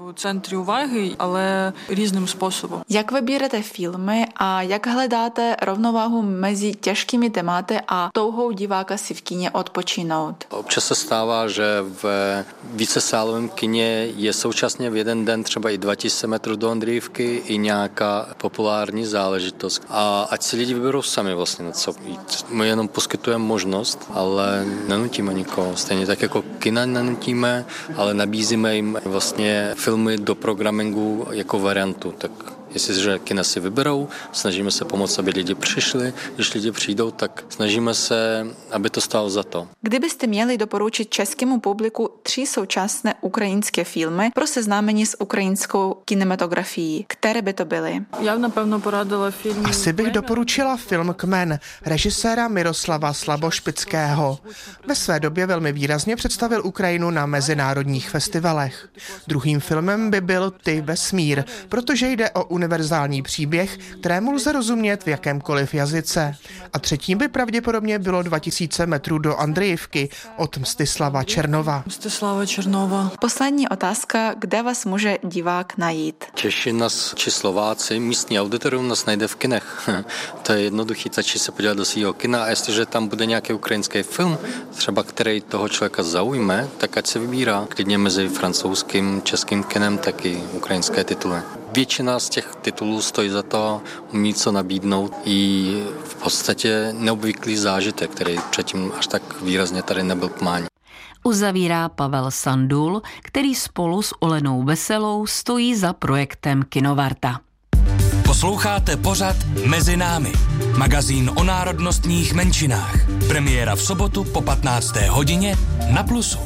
Speaker 15: у центрі уваги, але різним способом.
Speaker 17: Jak vybíráte filmy a jak hledáte rovnováhu mezi těžkými tématy a touhou diváka si v kině odpočinout?
Speaker 16: Občas se stává, že v vícesálovém kině je současně v jeden den třeba i dva tisíce metrů do Ondřejivky i nějaká populární záležitost. A ať si lidi vyberou sami vlastně na co jít. My jenom poskytujeme možnost, ale nenutíme nikoho. Stejně tak jako kina nenutíme, ale nabízíme jim vlastně filmy do programingu jako variantu. Tak jestliže kina si vyberou, snažíme se pomoct, aby lidi přišli. Když lidi přijdou, tak snažíme se, aby to stálo za to.
Speaker 17: Kdybyste měli doporučit českému publiku tři současné ukrajinské filmy pro seznámení s ukrajinskou kinematografií, které by to byly?
Speaker 15: Já napevno poradila film.
Speaker 14: Asi bych doporučila film Kmen režiséra Miroslava Slabošpického. Ve své době velmi výrazně představil Ukrajinu na mezinárodních festivalech. Druhým filmem by byl Ty vesmír, protože jde o univerzální příběh, kterému lze rozumět v jakémkoliv jazyce. A třetím by pravděpodobně bylo dva tisíce metrů do Andřejivky od Mstislava Černova.
Speaker 15: Mstislava Černova.
Speaker 17: Poslední otázka, kde vás může divák najít?
Speaker 16: Češi nás, či Slováci, místní auditorium nás najde v kinech. To je jednoduchý, stačí se podívat do svého kina a jestliže tam bude nějaký ukrajinský film, třeba který toho člověka zaujme, tak ať se vybírá klidně mezi francouzským, českým kinem, tak i ukrajinské tituly. Většina z těch titulů stojí za to mít co nabídnout i v podstatě neobvyklý zážitek, který předtím až tak výrazně tady nebyl k mání.
Speaker 11: Uzavírá Pavel Sandul, který spolu s Olenou Veselou stojí za projektem Kinovarta.
Speaker 3: Posloucháte pořad Mezi námi, magazín o národnostních menšinách. Premiéra v sobotu po patnácté hodině na Plusu.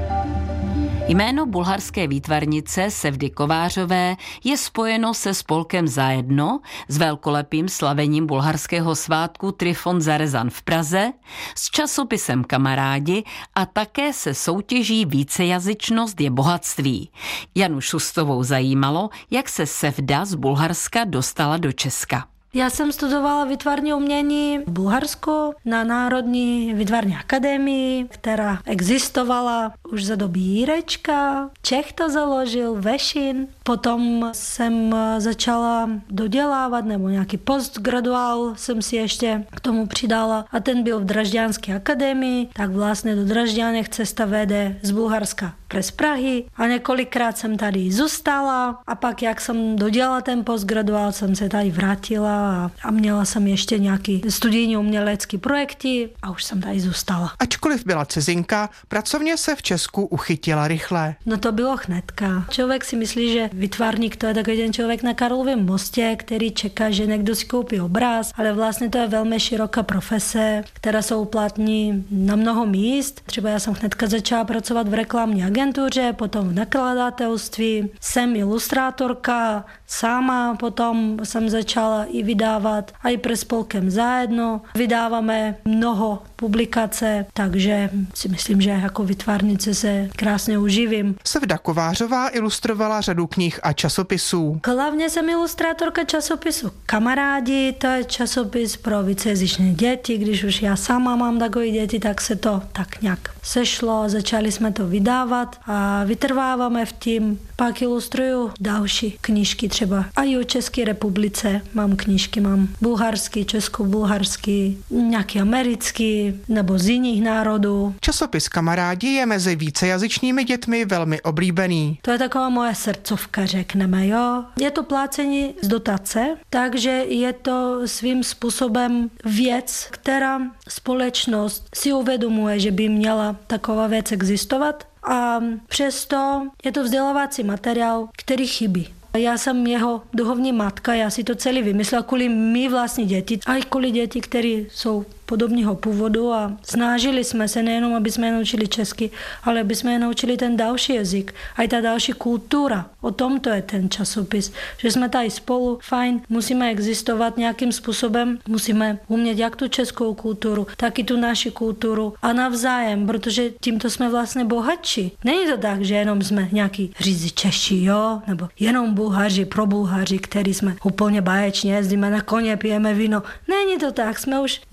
Speaker 11: Jméno bulharské výtvarnice Sevdy Kovářové je spojeno se spolkem Zajedno, s velkolepým slavením bulharského svátku Trifon Zarezan v Praze, s časopisem Kamarádi a také se soutěží Vícejazyčnost je bohatství. Janu Šustovou zajímalo, jak se Sevda z Bulharska dostala do Česka.
Speaker 18: Já jsem studovala výtvarné umění v Bulharsku na Národní výtvarné akademii, která existovala už za doby Jirečka. Čech to založil, Vešin. Potom jsem začala dodělávat, nebo nějaký postgraduál jsem si ještě k tomu přidala. A ten byl v Dražďanské akademii, tak vlastně do Dražďanek cesta vede z Bulharska přes Prahy. A několikrát jsem tady zůstala a pak, jak jsem dodělala ten postgraduál, jsem se tady vrátila a, a měla jsem ještě nějaký studijní umělecký projekty a už jsem tady zůstala.
Speaker 14: Ačkoliv byla cizinka, pracovně se v Česku uchytila rychle.
Speaker 18: No to bylo hnedka. Člověk si myslí, že výtvarník to je takový ten člověk na Karlovém mostě, který čeká, že někdo si koupí obraz, ale vlastně to je velmi široká profese, která se uplatní na mnoho míst. Třeba já jsem hnedka začala pracovat v reklamní agentuře, potom v nakladatelství. Jsem ilustrátorka, sama potom jsem začala i vydávat, a i pre spolkem Zajedno. Vydáváme mnoho publikace, takže si myslím, že jako výtvarnice se krásně uživím.
Speaker 14: Sevda Kovářová ilustrovala řadu knih a časopisů.
Speaker 18: Hlavně jsem ilustrátorka časopisu Kamarádi, to je časopis pro vícejazyčné děti. Když už já sama mám takové děti, tak se to tak nějak sešlo, začali jsme to vydávat a vytrváváme v tím. Pak ilustruju další knížky třeba a i o České republice mám knížky, mám bulharský, česko-bulharský, nějaký americký nebo z jiných národů.
Speaker 14: Časopis Kamarádi je mezi vícejazyčnými dětmi velmi oblíbený.
Speaker 18: To je taková moje srdcovka, řekneme, jo. Je to plácení z dotace, takže je to svým způsobem věc, která společnost si uvědomuje, že by měla taková věc existovat. A přesto je to vzdělávací materiál, který chybí. Já jsem jeho duchovní matka, já si to celý vymyslela kvůli my vlastní děti, a i kvůli děti, které jsou podobného původu a snažili jsme se nejenom, aby jsme je naučili česky, ale aby jsme je naučili ten další jazyk a i ta další kultura. O tom to je ten časopis, že jsme tady spolu, fajn, musíme existovat nějakým způsobem, musíme umět jak tu českou kulturu, tak i tu naši kulturu a navzájem, protože tímto jsme vlastně bohatší. Není to tak, že jenom jsme nějaký řízi Češi, jo, nebo jenom Bulhaři pro Bulhaři, který jsme úplně báječně jezdíme na koně, pijeme víno. Není to tak, jsme už dávno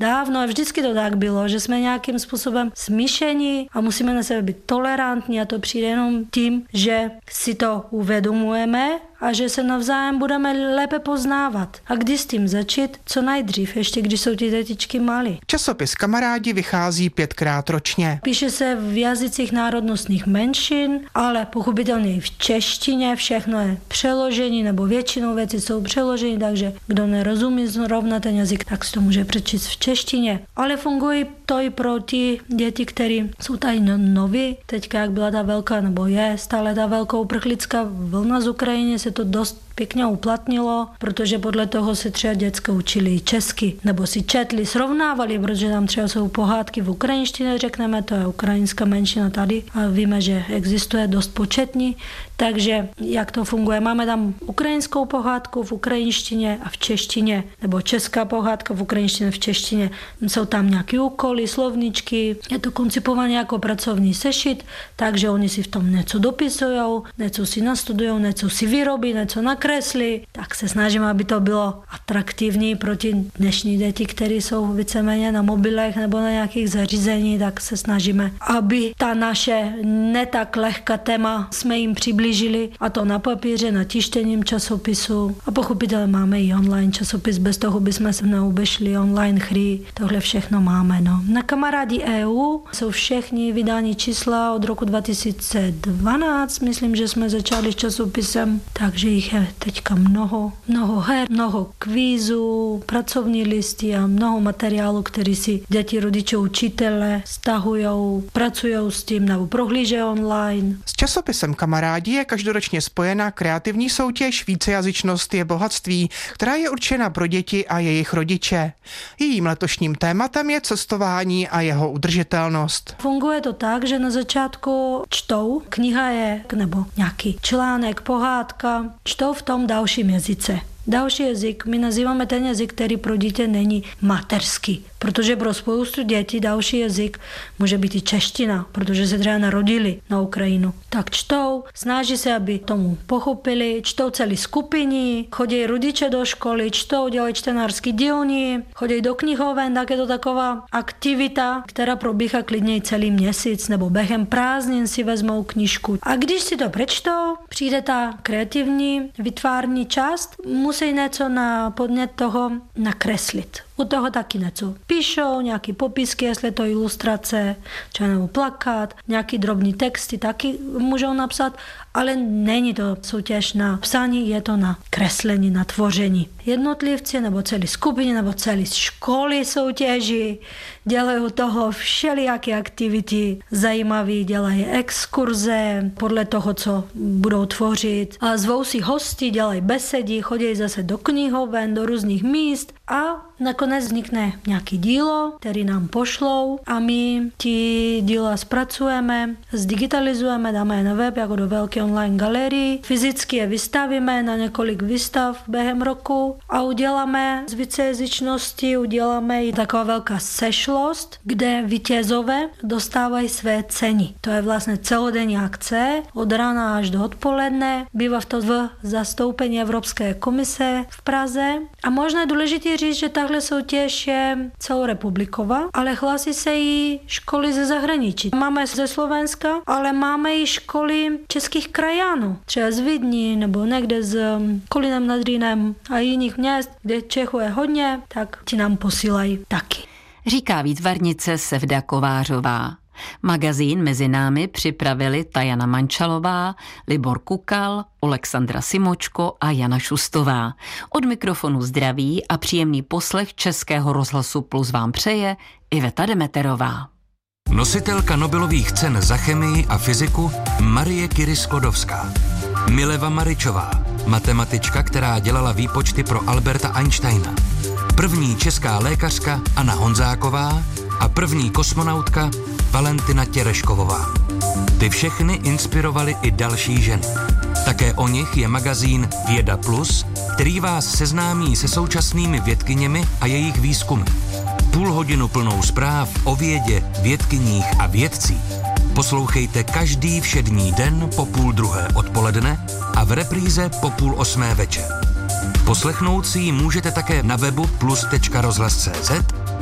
Speaker 18: vždycky to tak bylo, že jsme nějakým způsobem smíšení a musíme na sebe být tolerantní a to přijde jenom tím, že si to uvědomujeme a že se navzájem budeme lépe poznávat. A kdy s tím začít? Co nejdřív, ještě když jsou ty dětičky malí.
Speaker 14: Časopis Kamarádi vychází pětkrát ročně.
Speaker 18: Píše se v jazycích národnostních menšin, ale pochopitelně i v češtině, všechno je přeložení, nebo většinou věci jsou přeložení, takže kdo nerozumí zrovna ten jazyk, tak si to může přečíst v češtině. Ale funguje to i pro ty děti, které jsou tady noví. Teďka, jak byla ta velká, nebo je stále ta velká uprchlická vlna z Ukrajiny, se to dost pěkně uplatnilo, protože podle toho se třeba děcka učili i česky, nebo si četli, srovnávali, protože tam třeba jsou pohádky v ukrajinštině, řekneme, to je ukrajinská menšina tady a víme, že existuje dost početní, takže jak to funguje? Máme tam ukrajinskou pohádku v ukrajinštině a v češtině, nebo česká pohádka v ukrajinštině v češtině. Jsou tam nějaké úkoly, slovničky, je to koncipované jako pracovní sešit, takže oni si v tom něco dopisují, něco si nastudují, něco si vyrobí, něco nakreslí, tak se snažíme, aby to bylo atraktivní pro ty dnešní děti, které jsou víceméně na mobilech nebo na nějakých zařízení, tak se snažíme, aby ta naše ne tak lehká téma jsme jim přiblížili, a to na papíře, na tištěním časopisu. A pochopitelně máme i online časopis, bez toho bychom se neobešli, online hry, tohle všechno máme. No. Na Kamarádi E U jsou všechny vydání čísla od roku dva tisíce dvanáct, myslím, že jsme začali s časopisem, takže jich je teďka mnoho, mnoho her, mnoho kvízů, pracovní listy a mnoho materiálu, který si děti, rodiče, učitele stahujou, pracují s tím nebo prohlížejí online.
Speaker 14: S časopisem Kamarádi je každoročně spojena kreativní soutěž Vícejazyčnost je bohatství, která je určena pro děti a jejich rodiče. Jejím letošním tématem je cestování a jeho udržitelnost.
Speaker 18: Funguje to tak, že na začátku čtou, kniha je, nebo nějaký článek, pohádka, čtou v tom dalším jazyce. Další jazyk, my nazýváme ten jazyk, který pro dítě není mateřský, protože pro spoustu dětí další jazyk může být i čeština, protože se třeba narodili na Ukrajinu. Tak čtou, snaží se, aby tomu pochopili, čtou celý skupiny, chodí rodiče do školy, čtou, dělají čtenářský dílny, chodí do knihoven, tak je to taková aktivita, která probíhá klidně i celý měsíc, nebo během prázdnin si vezmou knížku. A když si to přečtou, přijde ta kreativní, vytvární část, musí něco na podnět toho nakreslit. U toho taky něco píšou, nějaký popisky, jestli to ilustrace, třeba nebo plakát, nějaký drobný texty taky můžou napsat, ale není to soutěž na psaní, je to na kreslení, na tvoření. Jednotlivci nebo celé skupiny nebo celé školy soutěží, dělají u toho všelijaké aktivity zajímavé, dělají exkurze podle toho, co budou tvořit. A zvou si hosty, dělají besedy, chodí zase do knihoven, do různých míst a nakonec vznikne nějaký dílo, který nám pošlou a my ty díla zpracujeme, zdigitalizujeme, dáme je na web jako do velké online galerii, fyzicky je vystavíme na několik výstav během roku a uděláme z vícejazyčnosti, uděláme i taková velká sešlost, kde vítězové dostávají své ceny. To je vlastně celodenní akce, od rána až do odpoledne, bývá to v zastoupení Evropské komise v Praze a možná je důležité říct, že tahle soutěž je celorepubliková, ale hlásí se i školy ze zahraničí. Máme ze Slovenska, ale máme i školy českých krajanů, třeba z Vídni nebo někde s Kolínem nad Rýnem a jiných měst, kde Čechů je hodně, tak ti nám posílají taky.
Speaker 11: Říká výtvarnice Sevda Kovářová. Magazín mezi námi připravili Tajana Mančalová, Libor Kukal, Alexandra Simočko a Jana Šustová. Od mikrofonu zdraví a příjemný poslech Českého rozhlasu Plus vám přeje Iveta Demeterová.
Speaker 3: Nositelka Nobelových cen za chemii a fyziku Marie Curie-Sklodowská. Mileva Maričová, matematička, která dělala výpočty pro Alberta Einsteina. První česká lékařka Anna Honzáková a první kosmonautka Valentina Tereškovová. Ty všechny inspirovaly i další ženy. Také o nich je magazín Věda Plus, který vás seznámí se současnými vědkyněmi a jejich výzkumy. Půl hodinu plnou zpráv o vědě, vědkyních a vědcích poslouchejte každý všední den po půl druhé odpoledne a v repríze po půl osmé večer. Poslechnout si ji můžete také na webu plus tečka rozhlas tečka cé zet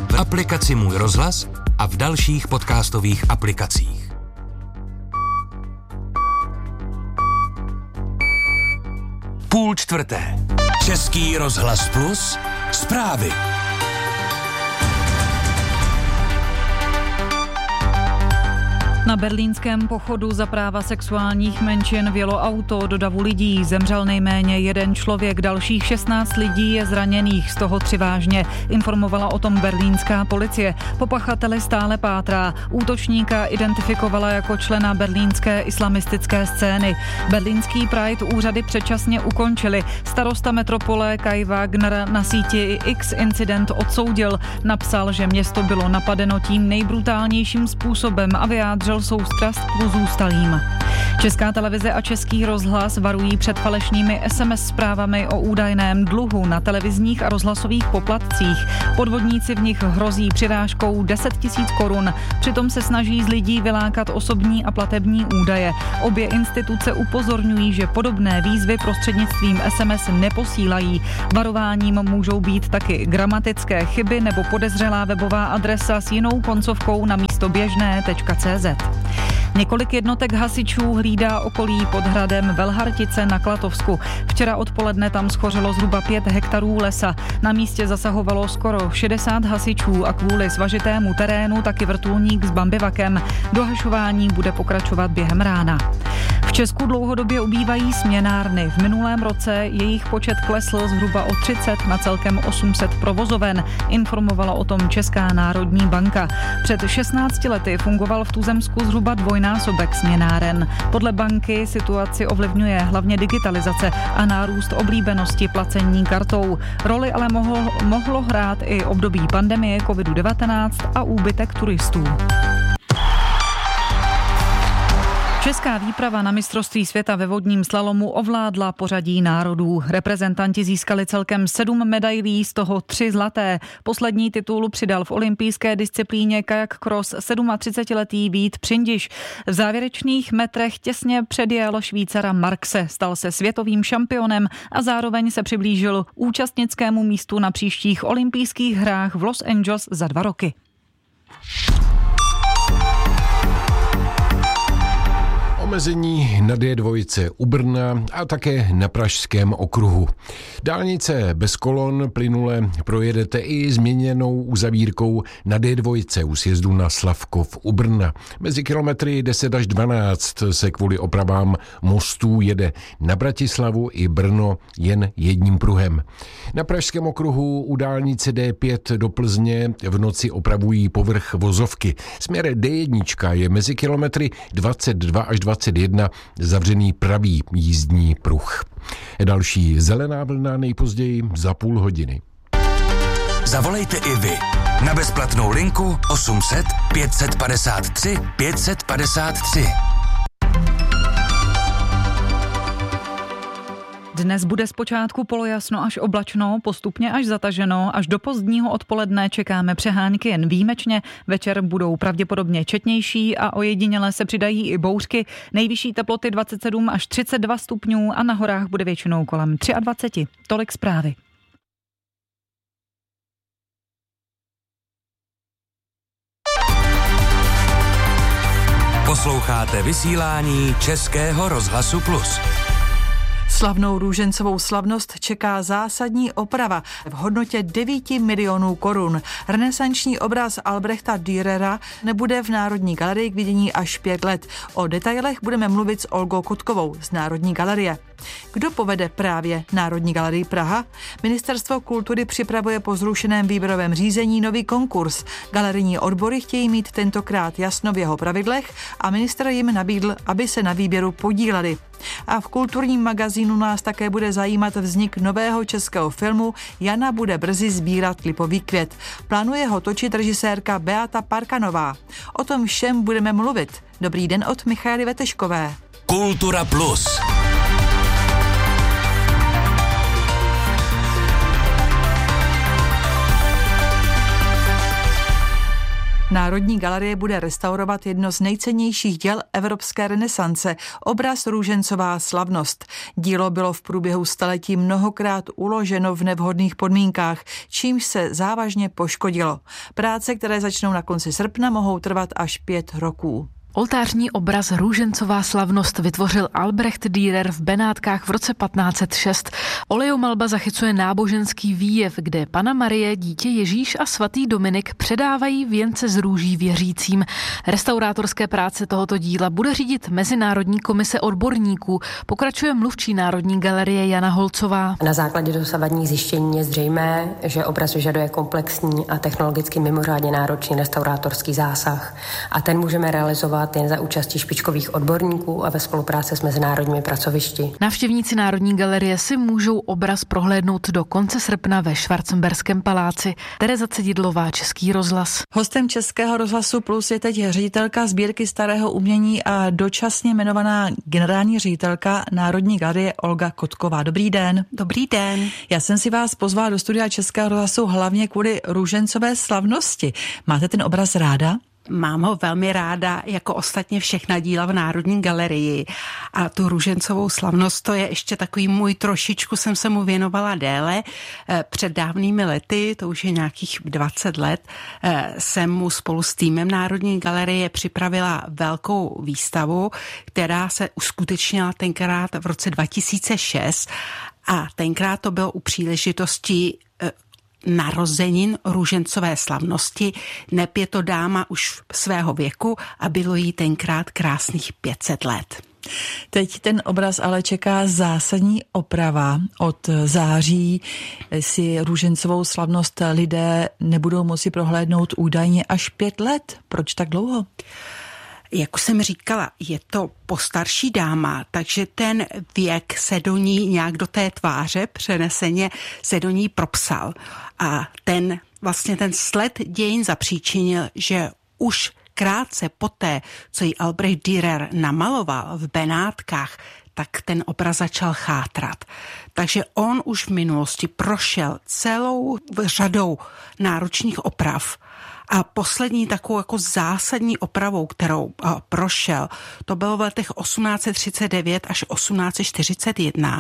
Speaker 3: v aplikaci Můj rozhlas a v dalších podcastových aplikacích. Půl čtvrté. Český rozhlas Plus. Zprávy.
Speaker 6: Na berlínském pochodu za práva sexuálních menšin vjelo auto do davu lidí. Zemřel nejméně jeden člověk, dalších šestnáct lidí je zraněných, z toho tři vážně. Informovala o tom berlínská policie. Po pachateli stále pátrá. Útočníka identifikovala jako člena berlínské islamistické scény. Berlínský Pride úřady předčasně ukončili. Starosta metropole Kai Wagner na síti X incident odsoudil. Napsal, že město bylo napadeno tím nejbrutálnějším způsobem a vyjádřil soustrast k pozůstalým. Česká televize a Český rozhlas varují před falešnými es em es zprávami o údajném dluhu na televizních a rozhlasových poplatcích. Podvodníci v nich hrozí přirážkou deset tisíc korun. Přitom se snaží z lidí vylákat osobní a platební údaje. Obě instituce upozorňují, že podobné výzvy prostřednictvím es em es neposílají. Varováním můžou být taky gramatické chyby nebo podezřelá webová adresa s jinou koncovkou na místo běžné tečka cé zet. Několik jednotek hasičů hlídá okolí pod hradem Velhartice na Klatovsku. Včera odpoledne tam schořelo zhruba pět hektarů lesa. Na místě zasahovalo skoro šedesát hasičů a kvůli svažitému terénu taky vrtulník s bambivakem. Dohašování bude pokračovat během rána. V Česku dlouhodobě ubývají směnárny. V minulém roce jejich počet klesl zhruba o třicet na celkem osm set provozoven. Informovala o tom Česká národní banka. Před šestnácti lety fungoval v Tuzemsku zhruba dvojnásobek směnáren. Podle banky situaci ovlivňuje hlavně digitalizace a nárůst oblíbenosti placení kartou. Roli ale mohlo, mohlo hrát i období pandemie kovid devatenáct a úbytek turistů. Česká výprava na mistrovství světa ve vodním slalomu ovládla pořadí národů. Reprezentanti získali celkem sedm medailí, z toho tři zlaté. Poslední titul přidal v olympijské disciplíně kajak cross třicetisedmiletý Vít Přindiš. V závěrečných metrech těsně předjel Švýcara Markse, stal se světovým šampionem a zároveň se přiblížil účastnickému místu na příštích olympijských hrách v Los Angeles za dva roky.
Speaker 10: Omezení na dé dva u Brna a také na Pražském okruhu. Dálnice bez kolon plynule projedete i změněnou uzavírkou na dé dva u sjezdu na Slavkov u Brna. Mezi kilometry deset až dvanáct se kvůli opravám mostů jede na Bratislavu i Brno jen jedním pruhem. Na Pražském okruhu u dálnice dé pět do Plzně v noci opravují povrch vozovky. Směr dé jedna je mezi kilometry dvacet dva až dvacet jedna zavřený pravý jízdní pruh. Další zelená vlna nejpozději za půl hodiny.
Speaker 3: Zavolejte i vy na bezplatnou linku osm set pět set padesát tři pět set padesát tři.
Speaker 6: Dnes bude zpočátku polojasno až oblačno, postupně až zataženo, až do pozdního odpoledne čekáme přehánky jen výjimečně, večer budou pravděpodobně četnější a ojediněle se přidají i bouřky, nejvyšší teploty dvacet sedm až třicet dva stupňů a na horách bude většinou kolem dvacet tři. Tolik zprávy.
Speaker 3: Posloucháte vysílání Českého rozhlasu Plus.
Speaker 19: Slavnou růžencovou slavnost čeká zásadní oprava v hodnotě devět milionů korun. Renesanční obraz Albrechta Dürera nebude v Národní galerii k vidění až pět let. O detailech budeme mluvit s Olgou Kotkovou z Národní galerie. Kdo povede právě Národní galerii Praha? Ministerstvo kultury připravuje po zrušeném výběrovém řízení nový konkurs. Galerijní odbory chtějí mít tentokrát jasno v jeho pravidlech a ministr jim nabídl, aby se na výběru podíleli. A v kulturním magazínu nás také bude zajímat vznik nového českého filmu Jana bude brzy sbírat lipový květ. Plánuje ho točit režisérka Beata Parkanová. O tom všem budeme mluvit. Dobrý den od Michaely Veteškové.
Speaker 3: Kultura Plus.
Speaker 19: Národní galerie bude restaurovat jedno z nejcennějších děl evropské renesance, obraz Růžencová slavnost. Dílo bylo v průběhu staletí mnohokrát uloženo v nevhodných podmínkách, čímž se závažně poškodilo. Práce, které začnou na konci srpna, mohou trvat až pět roků.
Speaker 20: Oltářní obraz Růžencová slavnost vytvořil Albrecht Dürer v Benátkách v roce patnáct set šest. Olejomalba zachycuje náboženský výjev, kde Panna Marie, dítě Ježíš a svatý Dominik předávají věnce z růží věřícím. Restaurátorské práce tohoto díla bude řídit Mezinárodní komise odborníků, pokračuje mluvčí Národní galerie Jana Holcová.
Speaker 21: Na základě dosavadních zjištění je zřejmé, že obraz vyžaduje komplexní a technologicky mimořádně náročný restaurátorský zásah a ten můžeme realizovat jen za účastí špičkových odborníků a ve spolupráci s mezinárodními pracovišti.
Speaker 20: Návštěvníci Národní galerie si můžou obraz prohlédnout do konce srpna ve Schwarzenberském paláci. Tereza Cedidlová, Český rozhlas.
Speaker 19: Hostem Českého rozhlasu Plus je teď ředitelka sbírky starého umění a dočasně jmenovaná generální ředitelka Národní galerie Olga Kotková. Dobrý den.
Speaker 22: Dobrý den.
Speaker 19: Já jsem si vás pozvala do studia Českého rozhlasu hlavně kvůli Růžencové slavnosti. Máte ten obraz ráda?
Speaker 22: Mám ho velmi ráda, jako ostatně všechna díla v Národní galerii. A tu Růžencovou slavnost, to je ještě takový můj, trošičku jsem se mu věnovala déle. Před dávnými lety, to už je nějakých dvacet let, jsem mu spolu s týmem Národní galerie připravila velkou výstavu, která se uskutečnila tenkrát v roce dva tisíce šest a tenkrát to bylo u příležitosti narozenin Růžencové slavnosti. Neb je to dáma už svého věku a bylo jí tenkrát krásných pět set let.
Speaker 19: Teď ten obraz ale čeká zásadní oprava. Od září si Růžencovou slavnost lidé nebudou moci prohlédnout údajně až pět let. Proč tak dlouho?
Speaker 22: Jak už jsem říkala, je to postarší dáma, takže ten věk se do ní nějak do té tváře přeneseně se do ní propsal. A ten vlastně ten sled dějin zapříčinil, že už krátce poté, co ji Albrecht Dürer namaloval v Benátkách, tak ten obraz začal chátrat. Takže on už v minulosti prošel celou řadou náročných oprav. A poslední takovou jako zásadní opravou, kterou a, prošel, to bylo v letech osmnáct set třicet devět až osmnáct set čtyřicet jedna.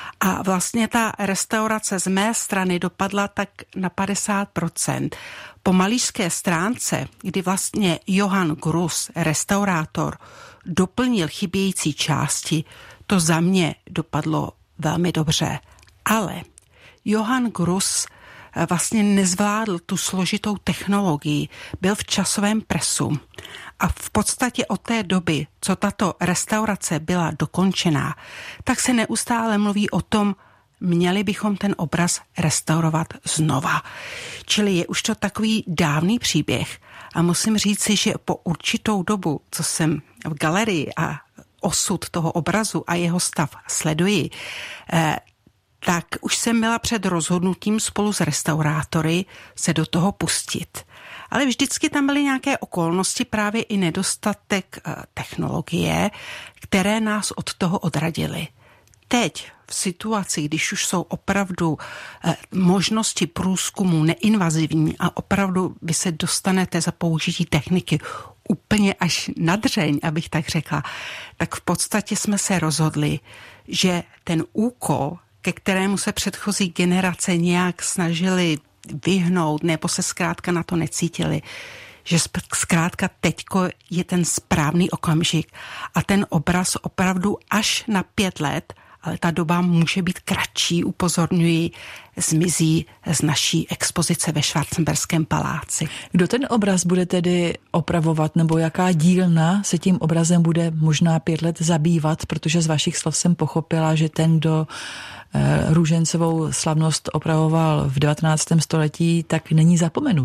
Speaker 22: A vlastně ta restaurace z mé strany dopadla tak na padesát procent. Po malířské stránce, kdy vlastně Johann Gruss, restaurátor, doplnil chybějící části, to za mě dopadlo velmi dobře. Ale Johann Gruss vlastně nezvládl tu složitou technologii, byl v časovém presu a v podstatě od té doby, co tato restaurace byla dokončená, tak se neustále mluví o tom, měli bychom ten obraz restaurovat znova. Čili je už to takový dávný příběh a musím říci, že po určitou dobu, co jsem v galerii a osud toho obrazu a jeho stav sleduji, eh, tak už jsem byla před rozhodnutím spolu s restaurátory se do toho pustit. Ale vždycky tam byly nějaké okolnosti, právě i nedostatek technologie, které nás od toho odradily. Teď v situaci, když už jsou opravdu možnosti průzkumu neinvazivní a opravdu vy se dostanete za použití techniky úplně až na dřeň, abych tak řekla, tak v podstatě jsme se rozhodli, že ten úkol, ke kterému se předchozí generace nějak snažili vyhnout nebo se zkrátka na to necítili, že zkrátka teďko je ten správný okamžik a ten obraz opravdu až na pět let, ale ta doba může být kratší, upozorňuji, zmizí z naší expozice ve Schwarzenberském paláci.
Speaker 19: Kdo ten obraz bude tedy opravovat, nebo jaká dílna se tím obrazem bude možná pět let zabývat, protože z vašich slov jsem pochopila, že ten, kdo Růžencovou slavnost opravoval v devatenáctém století, tak není zapomenut.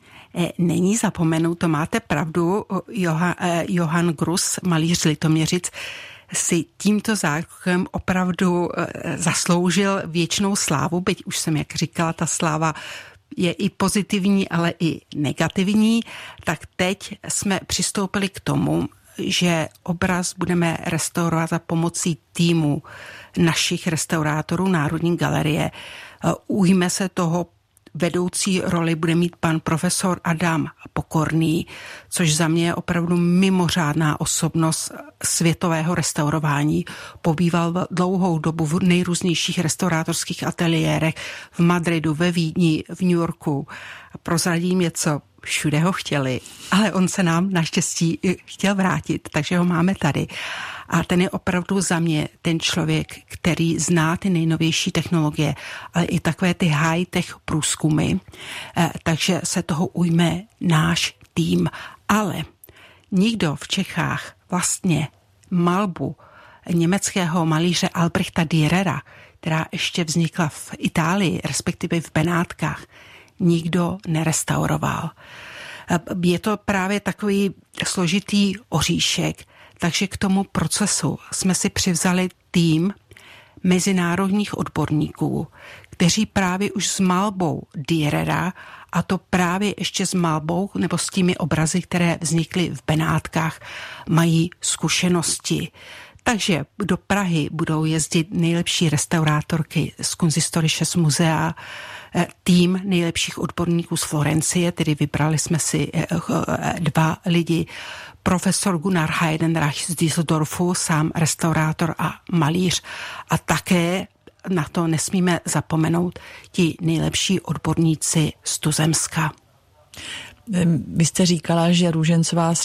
Speaker 22: Není zapomenut, to máte pravdu. Johann, Johann Gruss, malíř Litoměřic, si tímto zákrokem opravdu zasloužil věčnou slávu, byť už jsem, jak říkala, ta sláva je i pozitivní, ale i negativní, tak teď jsme přistoupili k tomu, že obraz budeme restaurovat za pomocí týmu našich restaurátorů Národní galerie. Ujme se toho vedoucí roli bude mít pan profesor Adam Pokorný, což za mě je opravdu mimořádná osobnost světového restaurování. Pobýval dlouhou dobu v nejrůznějších restaurátorských ateliérech v Madridu, ve Vídni, v New Yorku. Prozradím něco, všude ho chtěli, ale on se nám naštěstí chtěl vrátit, takže ho máme tady. A ten je opravdu za mě ten člověk, který zná ty nejnovější technologie, ale i takové ty high-tech průzkumy, takže se toho ujme náš tým. Ale nikdo v Čechách vlastně malbu německého malíře Albrechta Dürera, která ještě vznikla v Itálii, respektive v Benátkách, nikdo nerestauroval. Je to právě takový složitý oříšek, takže k tomu procesu jsme si přivzali tým mezinárodních odborníků, kteří právě už s malbou Dürera, a to právě ještě s malbou nebo s těmi obrazy, které vznikly v Benátkách, mají zkušenosti. Takže do Prahy budou jezdit nejlepší restaurátorky z Kunsthistorisches Muzea, tým nejlepších odborníků z Florencie, tedy vybrali jsme si dva lidi, profesor Gunnar Heidenreich z Düsseldorfu, sám restaurátor a malíř, a také na to nesmíme zapomenout ti nejlepší odborníci z Tuzemska.
Speaker 1: Vy jste říkala, že Růžencová